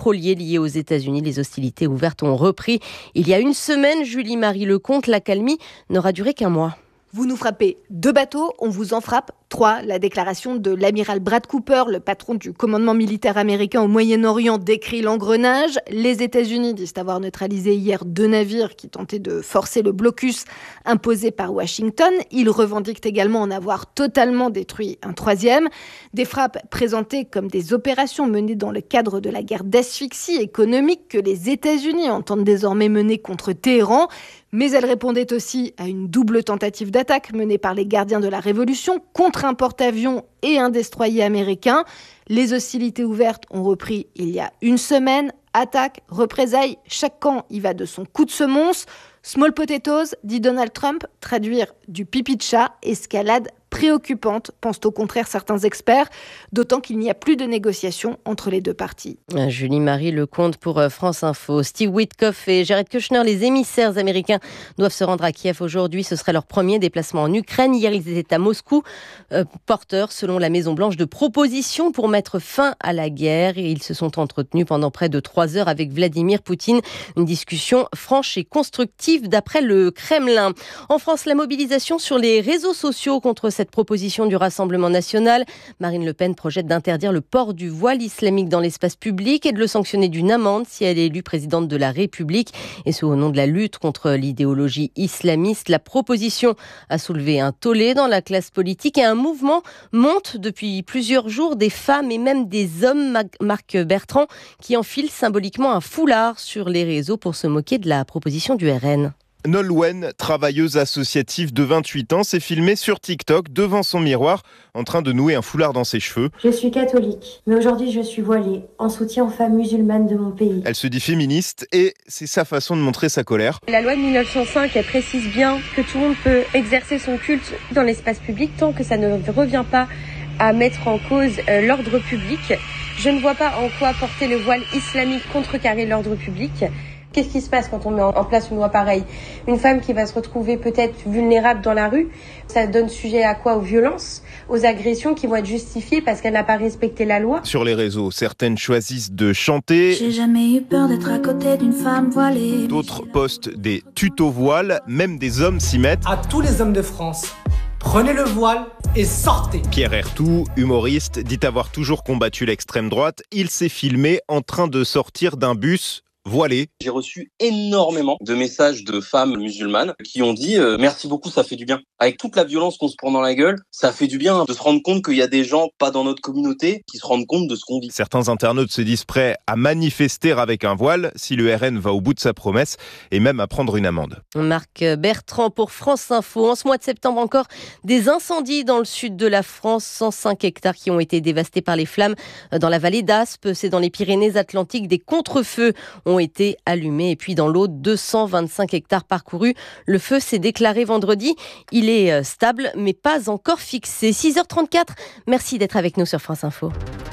S2: pétrolier lié aux États-Unis. Les hostilités ouvertes ont repris il y a une semaine. Julie-Marie Lecomte, l'accalmie n'aura duré qu'un mois.
S8: Vous nous frappez 2 bateaux, on vous en frappe 3. La déclaration de l'amiral Brad Cooper, le patron du commandement militaire américain au Moyen-Orient, décrit l'engrenage. Les États-Unis disent avoir neutralisé hier 2 navires qui tentaient de forcer le blocus imposé par Washington. Ils revendiquent également en avoir totalement détruit un 3e. Des frappes présentées comme des opérations menées dans le cadre de la guerre d'asphyxie économique que les États-Unis entendent désormais mener contre Téhéran. Mais elle répondait aussi à une double tentative d'attaque menée par les gardiens de la Révolution contre un porte-avions et un destroyer américain. Les hostilités ouvertes ont repris il y a une semaine. Attaque, représailles, chaque camp y va de son coup de semonce. Small potatoes, dit Donald Trump, traduire du pipi de chat, escalade préoccupante, pensent au contraire certains experts, d'autant qu'il n'y a plus de négociations entre les 2 parties.
S2: Julie-Marie Lecomte pour France Info. Steve Witkoff et Jared Kushner, les émissaires américains, doivent se rendre à Kiev aujourd'hui. Ce serait leur premier déplacement en Ukraine. Hier, ils étaient à Moscou, porteurs, selon la Maison-Blanche, de propositions pour mettre fin à la guerre. Et ils se sont entretenus pendant près de 3 heures avec Vladimir Poutine. Une discussion franche et constructive d'après le Kremlin. En France, la mobilisation sur les réseaux sociaux contre cette proposition du Rassemblement national. Marine Le Pen projette d'interdire le port du voile islamique dans l'espace public et de le sanctionner d'une amende si elle est élue présidente de la République. Et ce, au nom de la lutte contre l'idéologie islamiste. La proposition a soulevé un tollé dans la classe politique et un mouvement monte depuis plusieurs jours des femmes et même des hommes, Marc Bertrand, qui enfilent symboliquement un foulard sur les réseaux pour se moquer de la proposition du RN.
S9: Nolwenn, travailleuse associative de 28 ans, s'est filmée sur TikTok devant son miroir en train de nouer un foulard dans ses cheveux.
S10: Je suis catholique, mais aujourd'hui je suis voilée, en soutien aux femmes musulmanes de mon pays.
S9: Elle se dit féministe et c'est sa façon de montrer sa colère.
S10: La loi de 1905, elle précise bien que tout le monde peut exercer son culte dans l'espace public tant que ça ne revient pas à mettre en cause l'ordre public. Je ne vois pas en quoi porter le voile islamique contrecarrer l'ordre public. Qu'est-ce qui se passe quand on met en place une loi pareille ? Une femme qui va se retrouver peut-être vulnérable dans la rue, ça donne sujet à quoi ? Aux violences, aux agressions qui vont être justifiées parce qu'elle n'a pas respecté la loi.
S9: Sur les réseaux, certaines choisissent de chanter.
S10: J'ai jamais eu peur d'être à côté d'une femme voilée.
S9: D'autres postent des tutos voiles, même des hommes s'y mettent.
S12: À tous les hommes de France, prenez le voile et sortez.
S9: Pierre Ertout, humoriste, dit avoir toujours combattu l'extrême droite. Il s'est filmé en train de sortir d'un bus voilé.
S13: J'ai reçu énormément de messages de femmes musulmanes qui ont dit merci beaucoup, ça fait du bien. Avec toute la violence qu'on se prend dans la gueule, ça fait du bien de se rendre compte qu'il y a des gens pas dans notre communauté qui se rendent compte de ce qu'on dit.
S9: Certains internautes se disent prêts à manifester avec un voile si le RN va au bout de sa promesse et même à prendre une amende.
S2: Marc Bertrand pour France Info. En ce mois de septembre encore, des incendies dans le sud de la France, 105 hectares qui ont été dévastés par les flammes dans la vallée d'Aspe. C'est dans les Pyrénées-Atlantiques. Des contre-feux ont été allumés. Et puis dans l'Aude, 225 hectares parcourus. Le feu s'est déclaré vendredi. Il est stable, mais pas encore fixé. 6h34. Merci d'être avec nous sur France Info.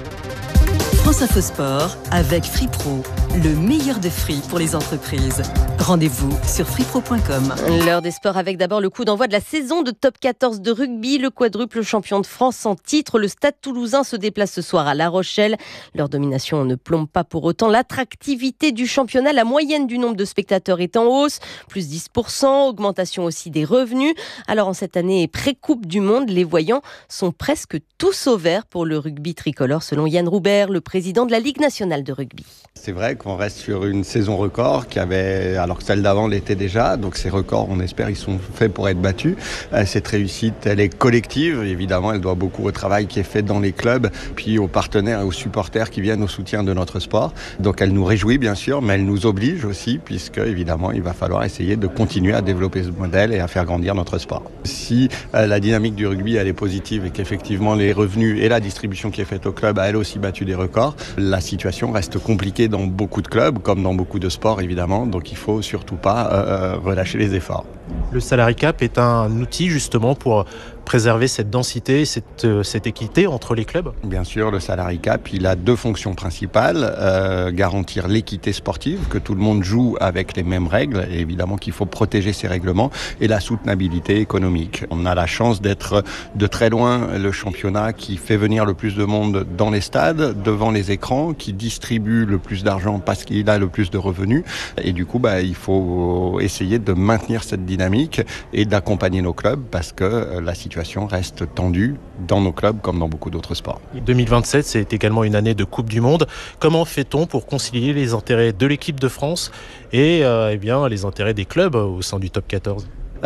S6: France Info Sport avec FreePro, le meilleur de free pour les entreprises. Rendez-vous sur freepro.com.
S2: L'heure des sports avec d'abord le coup d'envoi de la saison de top 14 de rugby. Le quadruple champion de France en titre. Le Stade Toulousain se déplace ce soir à La Rochelle. Leur domination ne plombe pas pour autant l'attractivité du championnat. La moyenne du nombre de spectateurs est en hausse, plus 10%, augmentation aussi des revenus. Alors en cette année pré-coupe du monde, les voyants sont presque tous au vert pour le rugby tricolore selon Yann Roubert, le président de la Ligue nationale de rugby.
S26: C'est vrai qu'on reste sur une saison record alors que celle d'avant l'était déjà. Donc ces records, on espère, ils sont faits pour être battus. Cette réussite, elle est collective. Évidemment, elle doit beaucoup au travail qui est fait dans les clubs, puis aux partenaires et aux supporters qui viennent au soutien de notre sport. Donc elle nous réjouit bien sûr, mais elle nous oblige aussi, puisque évidemment, il va falloir essayer de continuer à développer ce modèle et à faire grandir notre sport. Si la dynamique du rugby, elle est positive et qu'effectivement les revenus et la distribution qui est faite au club a elle aussi battu des records, la situation reste compliquée dans beaucoup de clubs, comme dans beaucoup de sports évidemment, donc il ne faut surtout pas relâcher les efforts.
S27: Le salary cap est un outil justement pour
S5: préserver cette densité, cette équité entre les clubs?
S26: Bien sûr, le salary cap, il a 2 fonctions principales. Garantir l'équité sportive, que tout le monde joue avec les mêmes règles, et évidemment qu'il faut protéger ces règlements, et la soutenabilité économique. On a la chance d'être de très loin le championnat qui fait venir le plus de monde dans les stades, devant les écrans, qui distribue le plus d'argent parce qu'il a le plus de revenus. Et du coup, il faut essayer de maintenir cette dynamique et d'accompagner nos clubs parce que la situation reste tendue dans nos clubs comme dans beaucoup d'autres sports.
S5: 2027, c'est également une année de Coupe du Monde. Comment fait-on pour concilier les intérêts de l'équipe de France et les intérêts des clubs au sein du top 14 ?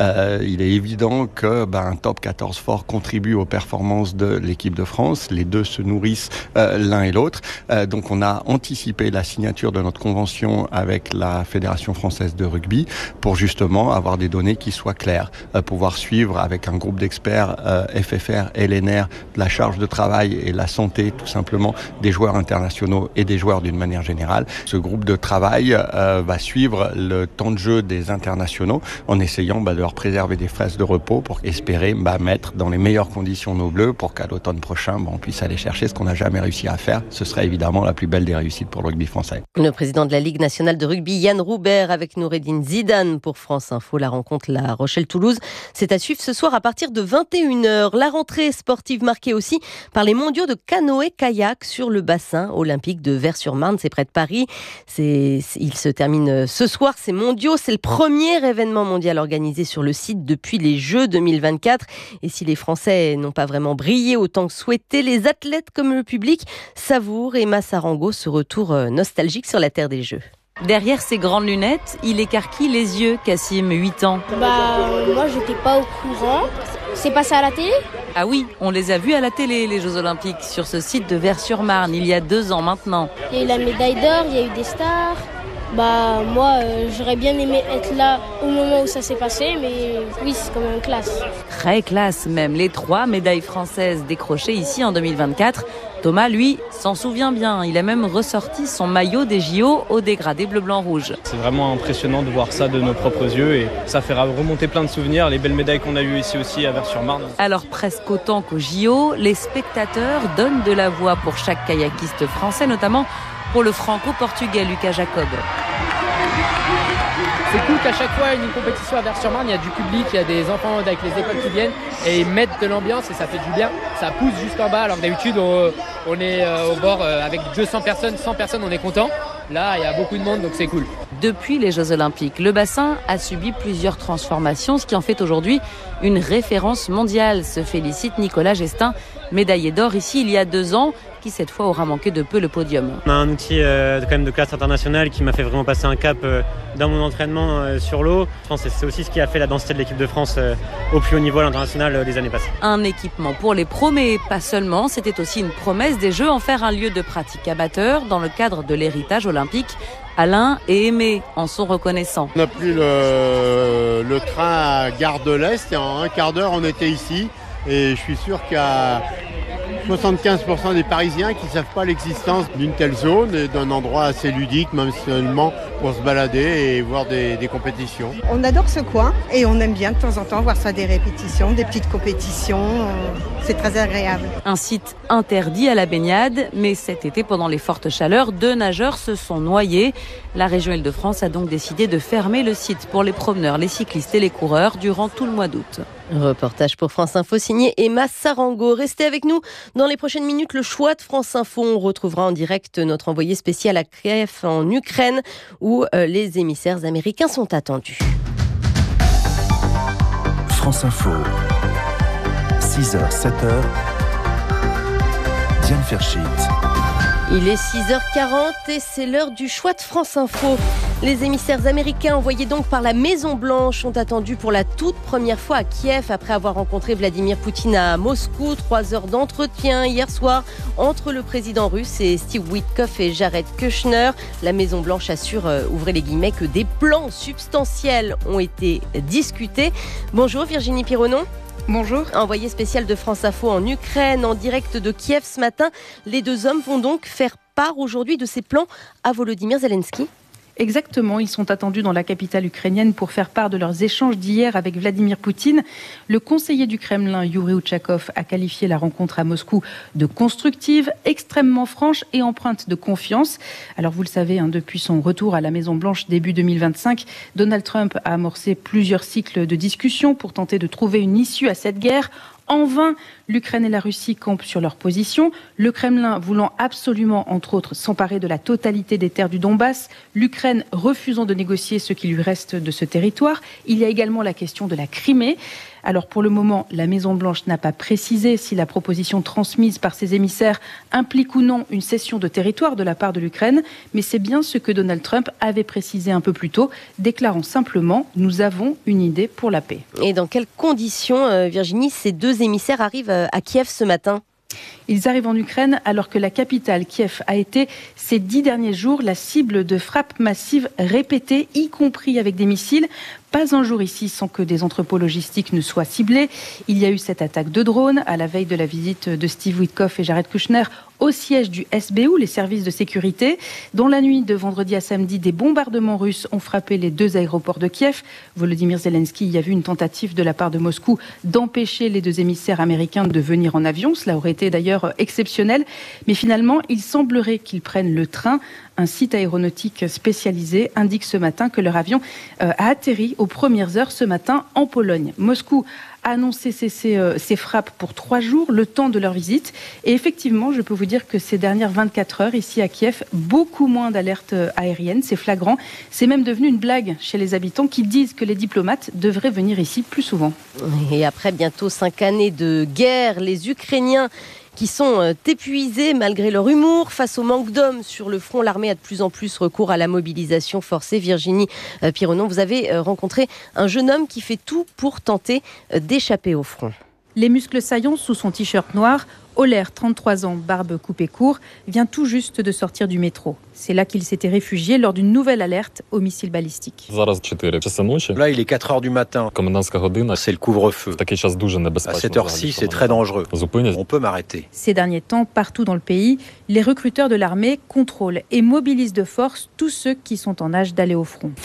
S26: Il est évident que un top 14 fort contribue aux performances de l'équipe de France. Les deux se nourrissent l'un et l'autre. Donc on a anticipé la signature de notre convention avec la Fédération française de rugby pour justement avoir des données qui soient claires, pouvoir suivre avec un groupe d'experts FFR, LNR, la charge de travail et la santé tout simplement des joueurs internationaux et des joueurs d'une manière générale. Ce groupe de travail va suivre le temps de jeu des internationaux en essayant de leur préserver des phases de repos pour espérer mettre dans les meilleures conditions nos bleus pour qu'à l'automne prochain on puisse aller chercher ce qu'on n'a jamais réussi à faire. Ce serait évidemment la plus belle des réussites pour le rugby français.
S2: Le président de la Ligue nationale de rugby, Yann Roubert, avec Noureddine Zidane pour France Info. La rencontre La Rochelle-Toulouse, c'est à suivre ce soir à partir de 21h. La rentrée sportive marquée aussi par les mondiaux de canoë-kayak sur le bassin olympique de Vers-sur-Marne, c'est près de Paris. Il se termine ce soir, ces mondiaux. C'est le premier événement mondial organisé sur le site depuis les Jeux 2024. Et si les Français n'ont pas vraiment brillé autant que souhaité, les athlètes comme le public savourent Emma Sarango ce retour nostalgique sur la terre des Jeux.
S11: Derrière ses grandes lunettes, il écarquille les yeux, Cassim, 8 ans.
S14: Moi, j'étais pas au courant. C'est passé à la télé ?
S11: Ah oui, on les a vus à la télé, les Jeux Olympiques, sur ce site de Vers-sur-Marne, il y a 2 ans maintenant.
S14: Il y a eu la médaille d'or, il y a eu des stars. Moi, j'aurais bien aimé être là au moment où ça s'est passé, mais oui, c'est quand même classe.
S11: Très classe même, les 3 médailles françaises décrochées ici en 2024. Thomas, lui, s'en souvient bien. Il a même ressorti son maillot des JO au dégradé bleu-blanc-rouge.
S15: C'est vraiment impressionnant de voir ça de nos propres yeux et ça fait remonter plein de souvenirs, les belles médailles qu'on a eues ici aussi à Vers-sur-Marne.
S11: Alors presque autant qu'aux JO, les spectateurs donnent de la voix pour chaque kayakiste français, notamment pour le franco-portugais Lucas Jacob.
S19: C'est cool qu'à chaque fois, une compétition à Vers-sur-Marne, il y a du public, il y a des enfants avec les écoles qui viennent et ils mettent de l'ambiance et ça fait du bien. Ça pousse jusqu'en bas alors que d'habitude, on est au bord avec 200 personnes, 100 personnes, on est content. Là, il y a beaucoup de monde, donc c'est cool.
S11: Depuis les Jeux Olympiques, le bassin a subi plusieurs transformations, ce qui en fait aujourd'hui une référence mondiale, se félicite Nicolas Gestin, médaillé d'or ici il y a 2 ans, qui cette fois aura manqué de peu le podium.
S20: On a un outil quand même de classe internationale qui m'a fait vraiment passer un cap dans mon entraînement sur l'eau. Je pense que c'est aussi ce qui a fait la densité de l'équipe de France au plus haut niveau à l'international des années passées.
S11: Un équipement pour les pros, mais pas seulement. C'était aussi une promesse des Jeux, en faire un lieu de pratique amateur dans le cadre de l'héritage olympique. Alain et Aimé en sont reconnaissants.
S27: On a pris le train à Gare de l'Est et en un quart d'heure on était ici et je suis sûr qu'il y a 75% des Parisiens qui ne savent pas l'existence d'une telle zone et d'un endroit assez ludique, même seulement pour se balader et voir des compétitions.
S28: On adore ce coin et on aime bien de temps en temps voir ça, des répétitions, des petites compétitions. C'est très agréable.
S11: Un site interdit à la baignade, mais cet été, pendant les fortes chaleurs, 2 nageurs se sont noyés. La région Île-de-France a donc décidé de fermer le site pour les promeneurs, les cyclistes et les coureurs durant tout le mois d'août.
S2: Reportage pour France Info signé Emma Sarango. Restez avec nous. Dans les prochaines minutes, le choix de France Info. On retrouvera en direct notre envoyé spécial à Kiev en Ukraine où les émissaires américains sont attendus.
S17: France Info, 6h, 7h, Diane Ferschit.
S2: Il est 6h40 et c'est l'heure du choix de France Info. Les émissaires américains envoyés donc par la Maison-Blanche sont attendus pour la toute première fois à Kiev après avoir rencontré Vladimir Poutine à Moscou. 3 heures d'entretien hier soir entre le président russe et Steve Witkoff et Jared Kushner. La Maison-Blanche assure, ouvrez les guillemets, que des plans substantiels ont été discutés. Bonjour Virginie Pironon.
S29: Bonjour.
S2: Envoyé spécial de France Info en Ukraine, en direct de Kiev ce matin. Les 2 hommes vont donc faire part aujourd'hui de ces plans à Volodymyr Zelensky.
S1: Exactement, ils sont attendus dans la capitale ukrainienne pour faire part de leurs échanges d'hier avec Vladimir Poutine. Le conseiller du Kremlin, Yuri Uchakov, a qualifié la rencontre à Moscou de constructive, extrêmement franche et empreinte de confiance. Alors vous le savez, depuis son retour à la Maison-Blanche début 2025, Donald Trump a amorcé plusieurs cycles de discussions pour tenter de trouver une issue à cette guerre. En vain, l'Ukraine et la Russie campent sur leur position. Le Kremlin voulant absolument, entre autres, s'emparer de la totalité des terres du Donbass. L'Ukraine refusant de négocier ce qui lui reste de ce territoire. Il y a également la question de la Crimée. Alors pour le moment, la Maison-Blanche n'a pas précisé si la proposition transmise par ses émissaires implique ou non une cession de territoire de la part de l'Ukraine, mais c'est bien ce que Donald Trump avait précisé un peu plus tôt, déclarant simplement « Nous avons une idée pour la paix ».
S2: Et dans quelles conditions, Virginie, ces deux émissaires arrivent à Kiev ce matin ?
S1: Ils arrivent en Ukraine alors que la capitale, Kiev, a été ces 10 derniers jours la cible de frappes massives répétées, y compris avec des missiles. Pas un jour ici sans que des entrepôts logistiques ne soient ciblés. Il y a eu cette attaque de drone à la veille de la visite de Steve Witkoff et Jared Kushner au siège du SBU, les services de sécurité. Dans la nuit de vendredi à samedi, des bombardements russes ont frappé les 2 aéroports de Kiev. Volodymyr Zelensky y a vu une tentative de la part de Moscou d'empêcher les 2 émissaires américains de venir en avion. Cela aurait été d'ailleurs exceptionnel. Mais finalement, il semblerait qu'ils prennent le train. Un site aéronautique spécialisé indique ce matin que leur avion a atterri aux premières heures ce matin en Pologne. Moscou a annoncé cesser ses frappes pour 3 jours, le temps de leur visite. Et effectivement, je peux vous dire que ces dernières 24 heures, ici à Kiev, beaucoup moins d'alertes aériennes. C'est flagrant. C'est même devenu une blague chez les habitants qui disent que les diplomates devraient venir ici plus souvent.
S2: Et après bientôt 5 années de guerre, les Ukrainiens qui sont épuisés malgré leur humour. Face au manque d'hommes sur le front, l'armée a de plus en plus recours à la mobilisation forcée. Virginie Pironon, vous avez rencontré un jeune homme qui fait tout pour tenter d'échapper au front.
S1: Les muscles saillants sous son t-shirt noir, Oler, 33 ans, barbe coupée court, vient tout juste de sortir du métro. C'est là qu'il s'était réfugié lors d'une nouvelle alerte au missile balistique.
S3: Là, il est 4 heures du matin. C'est le couvre-feu. À cette heure-ci, c'est très dangereux. On peut m'arrêter.
S1: Ces derniers temps, partout dans le pays, les recruteurs de l'armée contrôlent et mobilisent de force tous ceux qui sont en âge d'aller au front.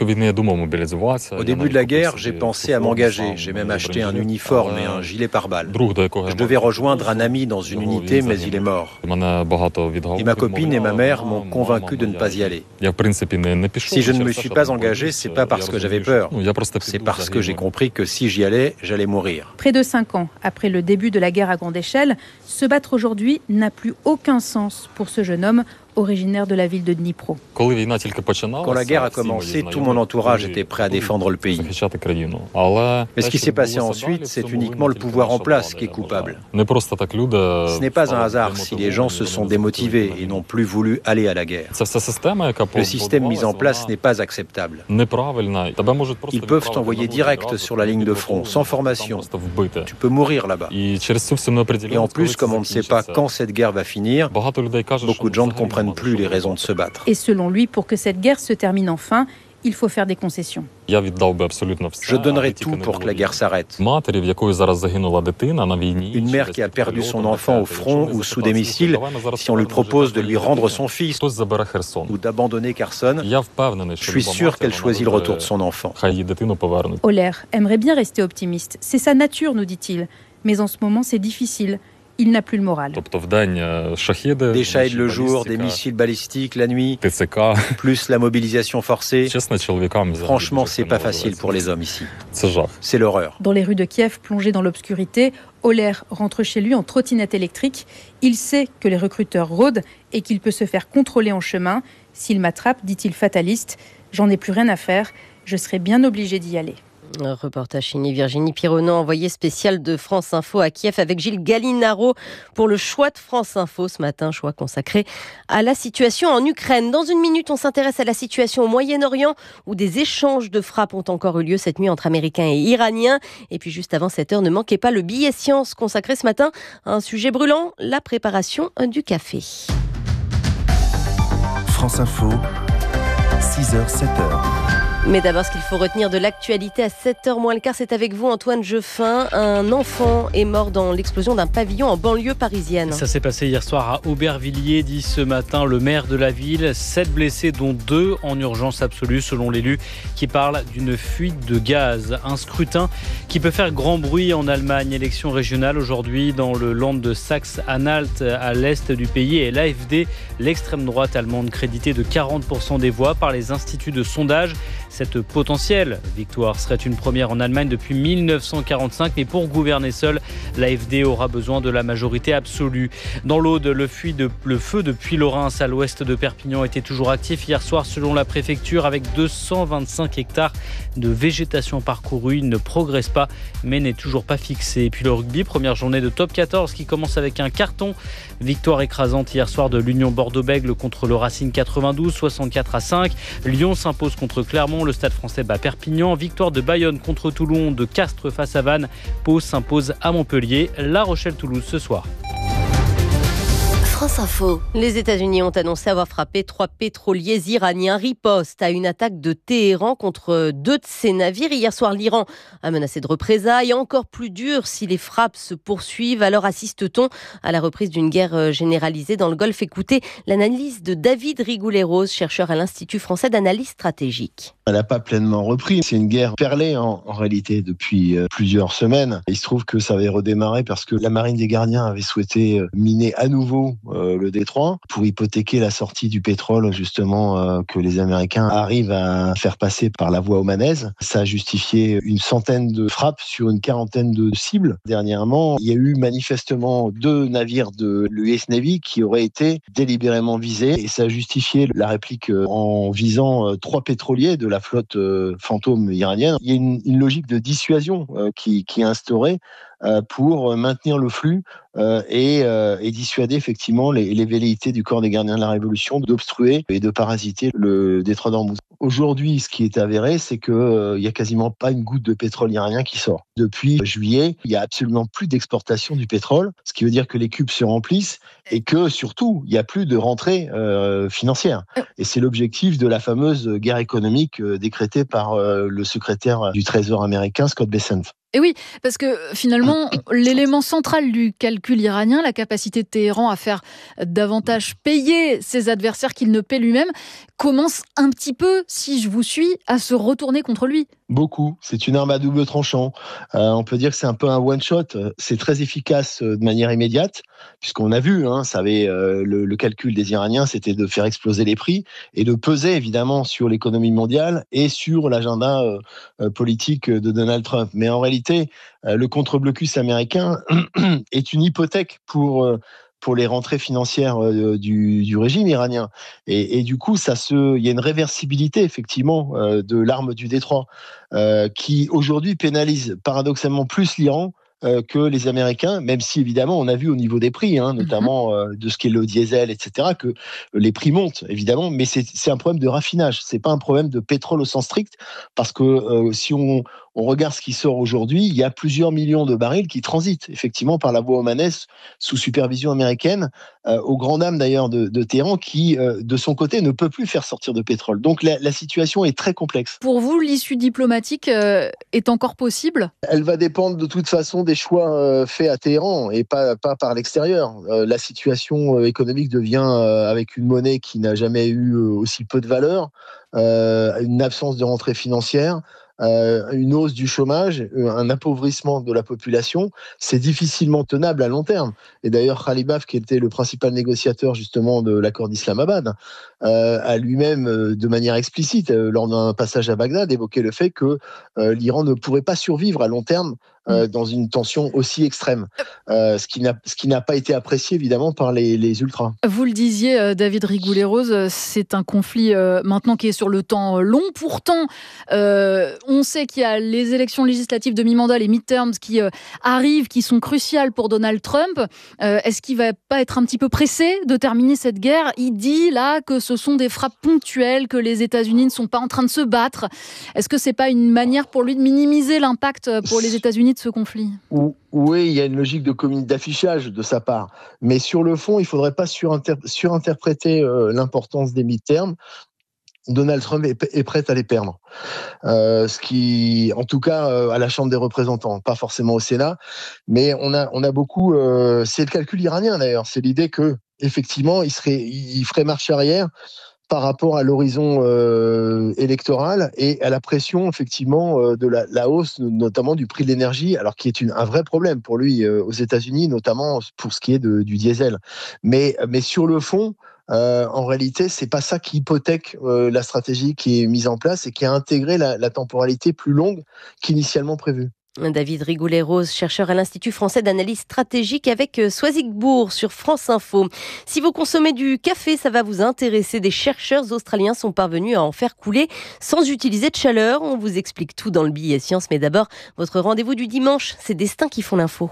S3: Au début de la guerre, j'ai pensé à m'engager. J'ai même acheté un uniforme et un gilet pare-balles. Je devais rejoindre un ami dans une unité, mais il est mort. Et ma copine et ma mère m'ont convaincu de ne pas y aller. Si je ne me suis pas engagé, c'est pas parce que j'avais peur. C'est parce que j'ai compris que si j'y allais, j'allais mourir.
S1: Près de 5 ans après le début de la guerre à grande échelle, se battre aujourd'hui n'a plus aucun sens pour ce jeune homme originaire de la ville de Dnipro.
S3: Quand la guerre a commencé, tout mon entourage était prêt à défendre le pays. Mais ce qui s'est passé ensuite, c'est uniquement le pouvoir en place qui est coupable. Ce n'est pas un hasard si les gens se sont démotivés et n'ont plus voulu aller à la guerre. Le système mis en place n'est pas acceptable. Ils peuvent t'envoyer direct sur la ligne de front, sans formation. Tu peux mourir là-bas. Et en plus, comme on ne sait pas quand cette guerre va finir, beaucoup de gens ne comprennent plus les raisons de se battre.
S1: Et selon lui, pour que cette guerre se termine enfin, il faut faire des concessions.
S3: Je donnerai tout pour que la guerre s'arrête. Une mère qui a perdu son enfant au front ou sous des missiles, si on lui propose de lui rendre son fils ou d'abandonner Kherson, je suis sûr qu'elle choisit le retour de son enfant.
S1: Oler aimerait bien rester optimiste. C'est sa nature, nous dit-il. Mais en ce moment, c'est difficile. Il n'a plus le moral.
S3: Des Shahed le jour, des missiles balistiques la nuit, plus la mobilisation forcée. Franchement, c'est pas facile pour les hommes ici. C'est l'horreur.
S1: Dans les rues de Kiev, plongées dans l'obscurité, Oler rentre chez lui en trottinette électrique. Il sait que les recruteurs rôdent et qu'il peut se faire contrôler en chemin. S'il m'attrape, dit-il fataliste, j'en ai plus rien à faire, je serai bien obligé d'y aller.
S2: Un reportage signé Virginie Pironon, envoyée spéciale de France Info à Kiev avec Gilles Gallinaro pour le choix de France Info ce matin, choix consacré à la situation en Ukraine. Dans une minute, on s'intéresse à la situation au Moyen-Orient où des échanges de frappes ont encore eu lieu cette nuit entre Américains et Iraniens. Et puis juste avant 7h, ne manquez pas le billet science consacré ce matin à un sujet brûlant, la préparation du café.
S17: France Info, 6h, 7h.
S2: Mais d'abord, ce qu'il faut retenir de l'actualité à 7h moins le quart, c'est avec vous Antoine Jeffin. Un enfant est mort dans l'explosion d'un pavillon en banlieue parisienne.
S4: Ça s'est passé hier soir à Aubervilliers, dit ce matin le maire de la ville. 7 blessés, dont 2 en urgence absolue, selon l'élu, qui parle d'une fuite de gaz. Un scrutin qui peut faire grand bruit en Allemagne. Élection régionale aujourd'hui dans le land de Saxe-Anhalt, à l'est du pays. Et l'AfD, l'extrême droite allemande, créditée de 40% des voix par les instituts de sondage. Cette potentielle victoire serait une première en Allemagne depuis 1945, mais pour gouverner seul, l'AfD aura besoin de la majorité absolue. Dans l'Aude, le feu depuis Lorrains à l'ouest de Perpignan était toujours actif hier soir selon la préfecture, avec 225 hectares de végétation parcourue. Il ne progresse pas, mais n'est toujours pas fixé. Et puis le rugby, première journée de top 14 qui commence avec un carton. Victoire écrasante hier soir de l'Union Bordeaux-Bègles contre le Racing 92, 64-5. Lyon s'impose contre Clermont. Le Stade Français bat Perpignan. Victoire de Bayonne contre Toulon, de Castres face à Vannes. Pau s'impose à Montpellier. La Rochelle-Toulouse ce soir.
S2: France Info. Les États-Unis ont annoncé avoir frappé 3 pétroliers iraniens. Riposte à une attaque de Téhéran contre 2 de ses navires. Hier soir, l'Iran a menacé de représailles encore plus dures si les frappes se poursuivent. Alors assiste-t-on à la reprise d'une guerre généralisée dans le Golfe? Écoutez l'analyse de David Rigoulet-Rose, chercheur à l'Institut français d'analyse stratégique.
S7: Elle n'a pas pleinement repris. C'est une guerre perlée en réalité depuis plusieurs semaines. Il se trouve que ça avait redémarré parce que la marine des gardiens avait souhaité miner à nouveau le détroit pour hypothéquer la sortie du pétrole justement que les Américains arrivent à faire passer par la voie omanaise. Ça a justifié une centaine de frappes sur une quarantaine de cibles. Dernièrement, il y a eu manifestement 2 navires de l'US Navy qui auraient été délibérément visés et ça a justifié la réplique en visant 3 pétroliers de la flotte fantôme iranienne. Il y a une logique de dissuasion qui est instaurée pour maintenir le flux et dissuader effectivement les velléités du corps des gardiens de la Révolution d'obstruer et de parasiter le détroit d'Ormuz. Aujourd'hui, ce qui est avéré, c'est qu'il n'y a quasiment pas une goutte de pétrole iranien qui sort. Depuis juillet, il n'y a absolument plus d'exportation du pétrole, ce qui veut dire que les cubes se remplissent et que surtout, il n'y a plus de rentrée financière. Et c'est l'objectif de la fameuse guerre économique décrétée par le secrétaire du Trésor américain, Scott Bessent.
S18: Et oui, parce que finalement, l'élément central du calcul iranien, la capacité de Téhéran à faire davantage payer ses adversaires qu'il ne paie lui-même, commence un petit peu, si je vous suis, à se retourner contre lui.
S7: Beaucoup. C'est une arme à double tranchant. On peut dire que c'est un peu un one-shot. C'est très efficace de manière immédiate, puisqu'on a vu, le calcul des Iraniens, c'était de faire exploser les prix et de peser évidemment sur l'économie mondiale et sur l'agenda politique de Donald Trump. Mais en réalité, le contre-blocus américain est une hypothèque pour les rentrées financières du régime iranien. Et du coup, il y a une réversibilité, effectivement, de l'arme du détroit, qui aujourd'hui pénalise paradoxalement plus l'Iran que les Américains, même si évidemment on a vu au niveau des prix, notamment de ce qu'est le diesel, etc., que les prix montent évidemment, mais c'est un problème de raffinage, c'est pas un problème de pétrole au sens strict, parce que si on regarde ce qui sort aujourd'hui, il y a plusieurs millions de barils qui transitent effectivement par la voie omanaise sous supervision américaine, au grand dam d'ailleurs de Téhéran qui, de son côté, ne peut plus faire sortir de pétrole. Donc la situation est très complexe.
S18: Pour vous, l'issue diplomatique est encore possible ?
S7: Elle va dépendre de toute façon des choix faits à Téhéran et pas par l'extérieur. La situation économique devient, avec une monnaie qui n'a jamais eu aussi peu de valeur, une absence de rentrée financière, une hausse du chômage, un appauvrissement de la population, c'est difficilement tenable à long terme. Et d'ailleurs, Khalibaf, qui était le principal négociateur justement de l'accord d'Islamabad, a lui-même, de manière explicite, lors d'un passage à Bagdad, évoqué le fait que l'Iran ne pourrait pas survivre à long terme dans une tension aussi extrême, ce qui n'a pas été apprécié évidemment par les ultras.
S18: Vous le disiez, David Rigoulet-Rose, c'est un conflit maintenant qui est sur le temps long. Pourtant, on sait qu'il y a les élections législatives de mi-mandat, les midterms qui arrivent, qui sont cruciales pour Donald Trump. Est-ce qu'il va pas être un petit peu pressé de terminer cette guerre ? Il dit là que ce sont des frappes ponctuelles, que les États-Unis ne sont pas en train de se battre. Est-ce que c'est pas une manière pour lui de minimiser l'impact pour les États-Unis de ce conflit ?
S7: Oui, il y a une logique d'affichage de sa part. Mais sur le fond, il ne faudrait pas surinterpréter l'importance des midterms. Donald Trump est prêt à les perdre. Ce qui, en tout cas, à la Chambre des représentants, pas forcément au Sénat, mais on a beaucoup. C'est le calcul iranien d'ailleurs. C'est l'idée que effectivement, il ferait marche arrière par rapport à l'horizon électoral et à la pression effectivement de la hausse, notamment du prix de l'énergie, alors qui est un vrai problème pour lui aux États-Unis, notamment pour ce qui est du diesel. Mais sur le fond. En réalité, c'est pas ça qui hypothèque la stratégie qui est mise en place et qui a intégré la temporalité plus longue qu'initialement prévue.
S2: David Rigoulet-Rose, chercheur à l'Institut français d'analyse stratégique avec Soisigbourg sur France Info. Si vous consommez du café, ça va vous intéresser. Des chercheurs australiens sont parvenus à en faire couler sans utiliser de chaleur. On vous explique tout dans le billet science. Mais d'abord, votre rendez-vous du dimanche, c'est Destins qui font l'info.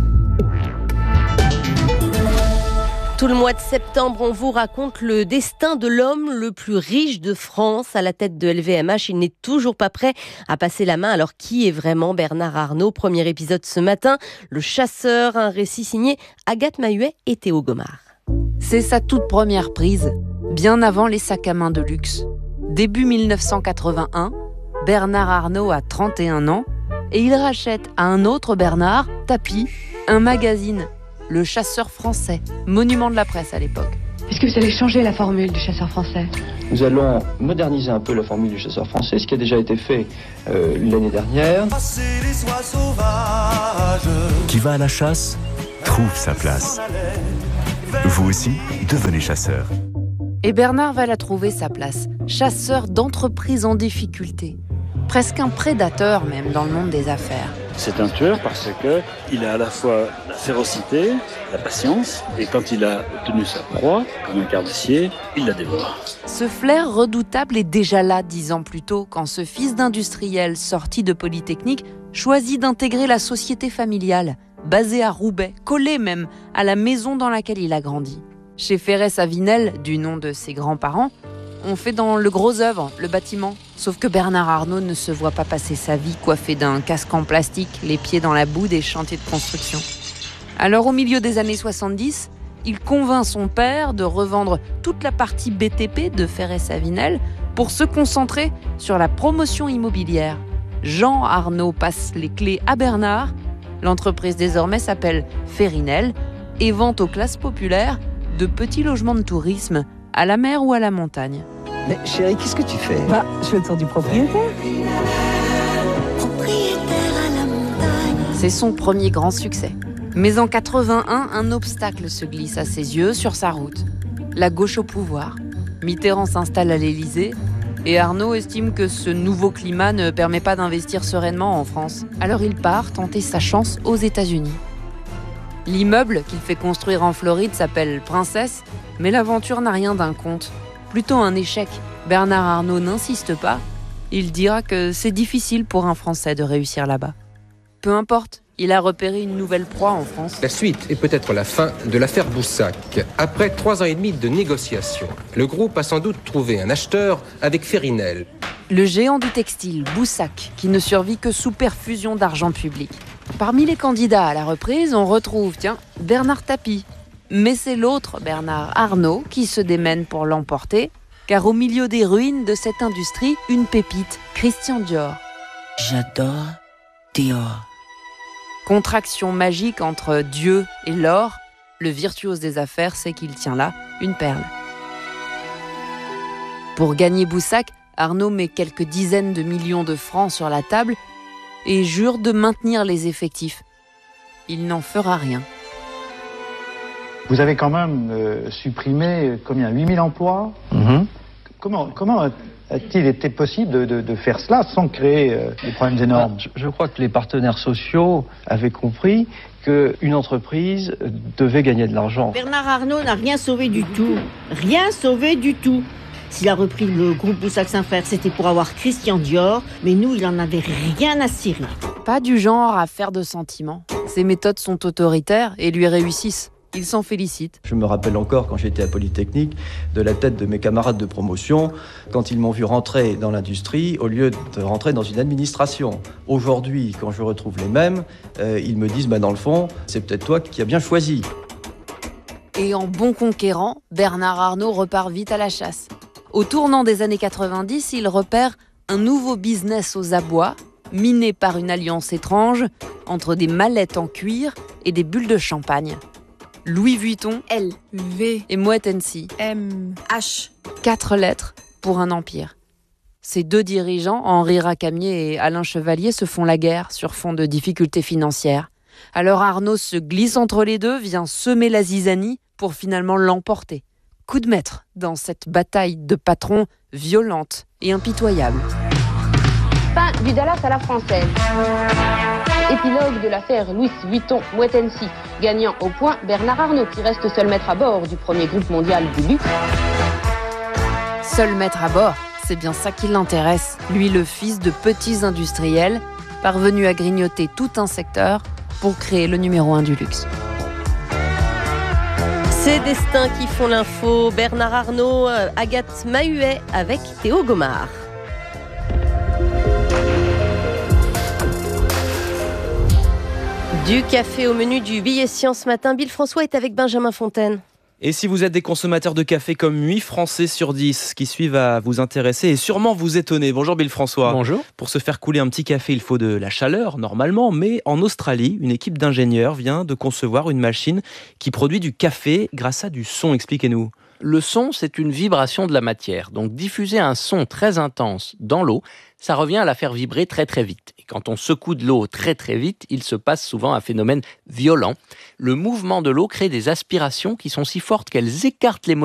S2: Tout le mois de septembre, on vous raconte le destin de l'homme le plus riche de France. À la tête de LVMH, il n'est toujours pas prêt à passer la main. Alors, qui est vraiment Bernard Arnault ? Premier épisode ce matin, Le Chasseur, un récit signé Agathe Mahuet et Théo Gomard.
S11: C'est sa toute première prise, bien avant les sacs à main de luxe. Début 1981, Bernard Arnault a 31 ans et il rachète à un autre Bernard, Tapi, un magazine. Le Chasseur français, monument de la presse à l'époque.
S8: Est-ce que vous allez changer la formule du Chasseur français ?
S10: Nous allons moderniser un peu la formule du Chasseur français, ce qui a déjà été fait l'année dernière.
S17: Qui va à la chasse trouve sa place. Vous aussi, devenez chasseur.
S11: Et Bernard va la trouver sa place, chasseur d'entreprises en difficulté. Presque un prédateur même dans le monde des affaires.
S16: C'est un tueur parce qu'il a à la fois la férocité, la patience, et quand il a obtenu sa proie, comme un carnassier, il la dévore.
S11: Ce flair redoutable est déjà là 10 ans plus tôt, quand ce fils d'industriel sorti de Polytechnique choisit d'intégrer la société familiale, basée à Roubaix, collée même à la maison dans laquelle il a grandi. Chez Ferré-Savinel, du nom de ses grands-parents, on fait dans le gros œuvre, le bâtiment. Sauf que Bernard Arnault ne se voit pas passer sa vie coiffé d'un casque en plastique, les pieds dans la boue des chantiers de construction. Alors au milieu des années 70, il convainc son père de revendre toute la partie BTP de Ferré-Savinel pour se concentrer sur la promotion immobilière. Jean Arnault passe les clés à Bernard. L'entreprise désormais s'appelle Ferrinel et vend aux classes populaires de petits logements de tourisme à la mer ou à la montagne.
S21: Mais chérie, qu'est-ce que tu fais ?
S8: Je fais le tour du propriétaire.
S11: C'est son premier grand succès. Mais en 81, un obstacle se glisse à ses yeux sur sa route. La gauche au pouvoir. Mitterrand s'installe à l'Élysée et Arnault estime que ce nouveau climat ne permet pas d'investir sereinement en France. Alors il part tenter sa chance aux États-Unis. L'immeuble qu'il fait construire en Floride s'appelle Princesse, mais l'aventure n'a rien d'un conte. Plutôt un échec. Bernard Arnault n'insiste pas. Il dira que c'est difficile pour un Français de réussir là-bas. Peu importe, il a repéré une nouvelle proie en France.
S22: La suite est peut-être la fin de l'affaire Boussac. Après 3 ans et demi de négociations, le groupe a sans doute trouvé un acheteur avec Ferrinel.
S11: Le géant du textile, Boussac, qui ne survit que sous perfusion d'argent public. Parmi les candidats à la reprise, on retrouve, Bernard Tapie. Mais c'est l'autre Bernard Arnault qui se démène pour l'emporter, car au milieu des ruines de cette industrie, une pépite, Christian Dior.
S23: J'adore Dior.
S11: Contraction magique entre Dieu et l'or, le virtuose des affaires sait qu'il tient là une perle. Pour gagner Boussac, Arnault met quelques dizaines de millions de francs sur la table et jure de maintenir les effectifs. Il n'en fera rien.
S24: Vous avez quand même supprimé, 8000 emplois. Comment a-t-il été possible de faire cela sans créer des problèmes énormes ?
S10: Je crois que les partenaires sociaux avaient compris qu'une entreprise devait gagner de l'argent.
S23: Bernard Arnault n'a rien sauvé du tout. Rien sauvé du tout. S'il a repris le groupe Boussac-Saint-Frères, c'était pour avoir Christian Dior, mais nous, il en avait rien à cirer.
S11: Pas du genre à faire de sentiments. Ses méthodes sont autoritaires et lui réussissent. Il s'en félicite.
S10: Je me rappelle encore, quand j'étais à Polytechnique, de la tête de mes camarades de promotion, quand ils m'ont vu rentrer dans l'industrie, au lieu de rentrer dans une administration. Aujourd'hui, quand je retrouve les mêmes, ils me disent, dans le fond, c'est peut-être toi qui as bien choisi.
S11: Et en bon conquérant, Bernard Arnault repart vite à la chasse. Au tournant des années 90, il repère un nouveau business aux abois, miné par une alliance étrange entre des mallettes en cuir et des bulles de champagne. Louis Vuitton,
S5: L, V
S11: et Moet Hennessy,
S5: M, H.
S11: 4 lettres pour un empire. Ces deux dirigeants, Henri Racamier et Alain Chevalier, se font la guerre sur fond de difficultés financières. Alors Arnault se glisse entre les deux, vient semer la zizanie pour finalement l'emporter. Coup de maître dans cette bataille de patrons violente et impitoyable.
S6: Fin du Dallas à la française. Épilogue de l'affaire Louis Vuitton Moet Hennessy. Gagnant au point, Bernard Arnault, qui reste seul maître à bord du premier groupe mondial du luxe.
S11: Seul maître à bord, c'est bien ça qui l'intéresse. Lui, le fils de petits industriels, parvenu à grignoter tout un secteur pour créer le numéro 1 du luxe.
S2: Ces destins qui font l'info, Bernard Arnault, Agathe Mahuet avec Théo Gomard. Du café au menu du billet science ce matin. Bill François est avec Benjamin Fontaine.
S9: Et si vous êtes des consommateurs de café comme 8 Français sur 10 qui suivent à vous intéresser et sûrement vous étonner. Bonjour Bill François.
S12: Bonjour.
S9: Pour se faire couler un petit café, il faut de la chaleur normalement, mais en Australie, une équipe d'ingénieurs vient de concevoir une machine qui produit du café grâce à du son. Expliquez-nous.
S12: Le son, c'est une vibration de la matière. Donc diffuser un son très intense dans l'eau, ça revient à la faire vibrer très très vite. Et quand on secoue de l'eau très très vite, il se passe souvent un phénomène violent. Le mouvement de l'eau crée des aspirations qui sont si fortes qu'elles écartent les molécules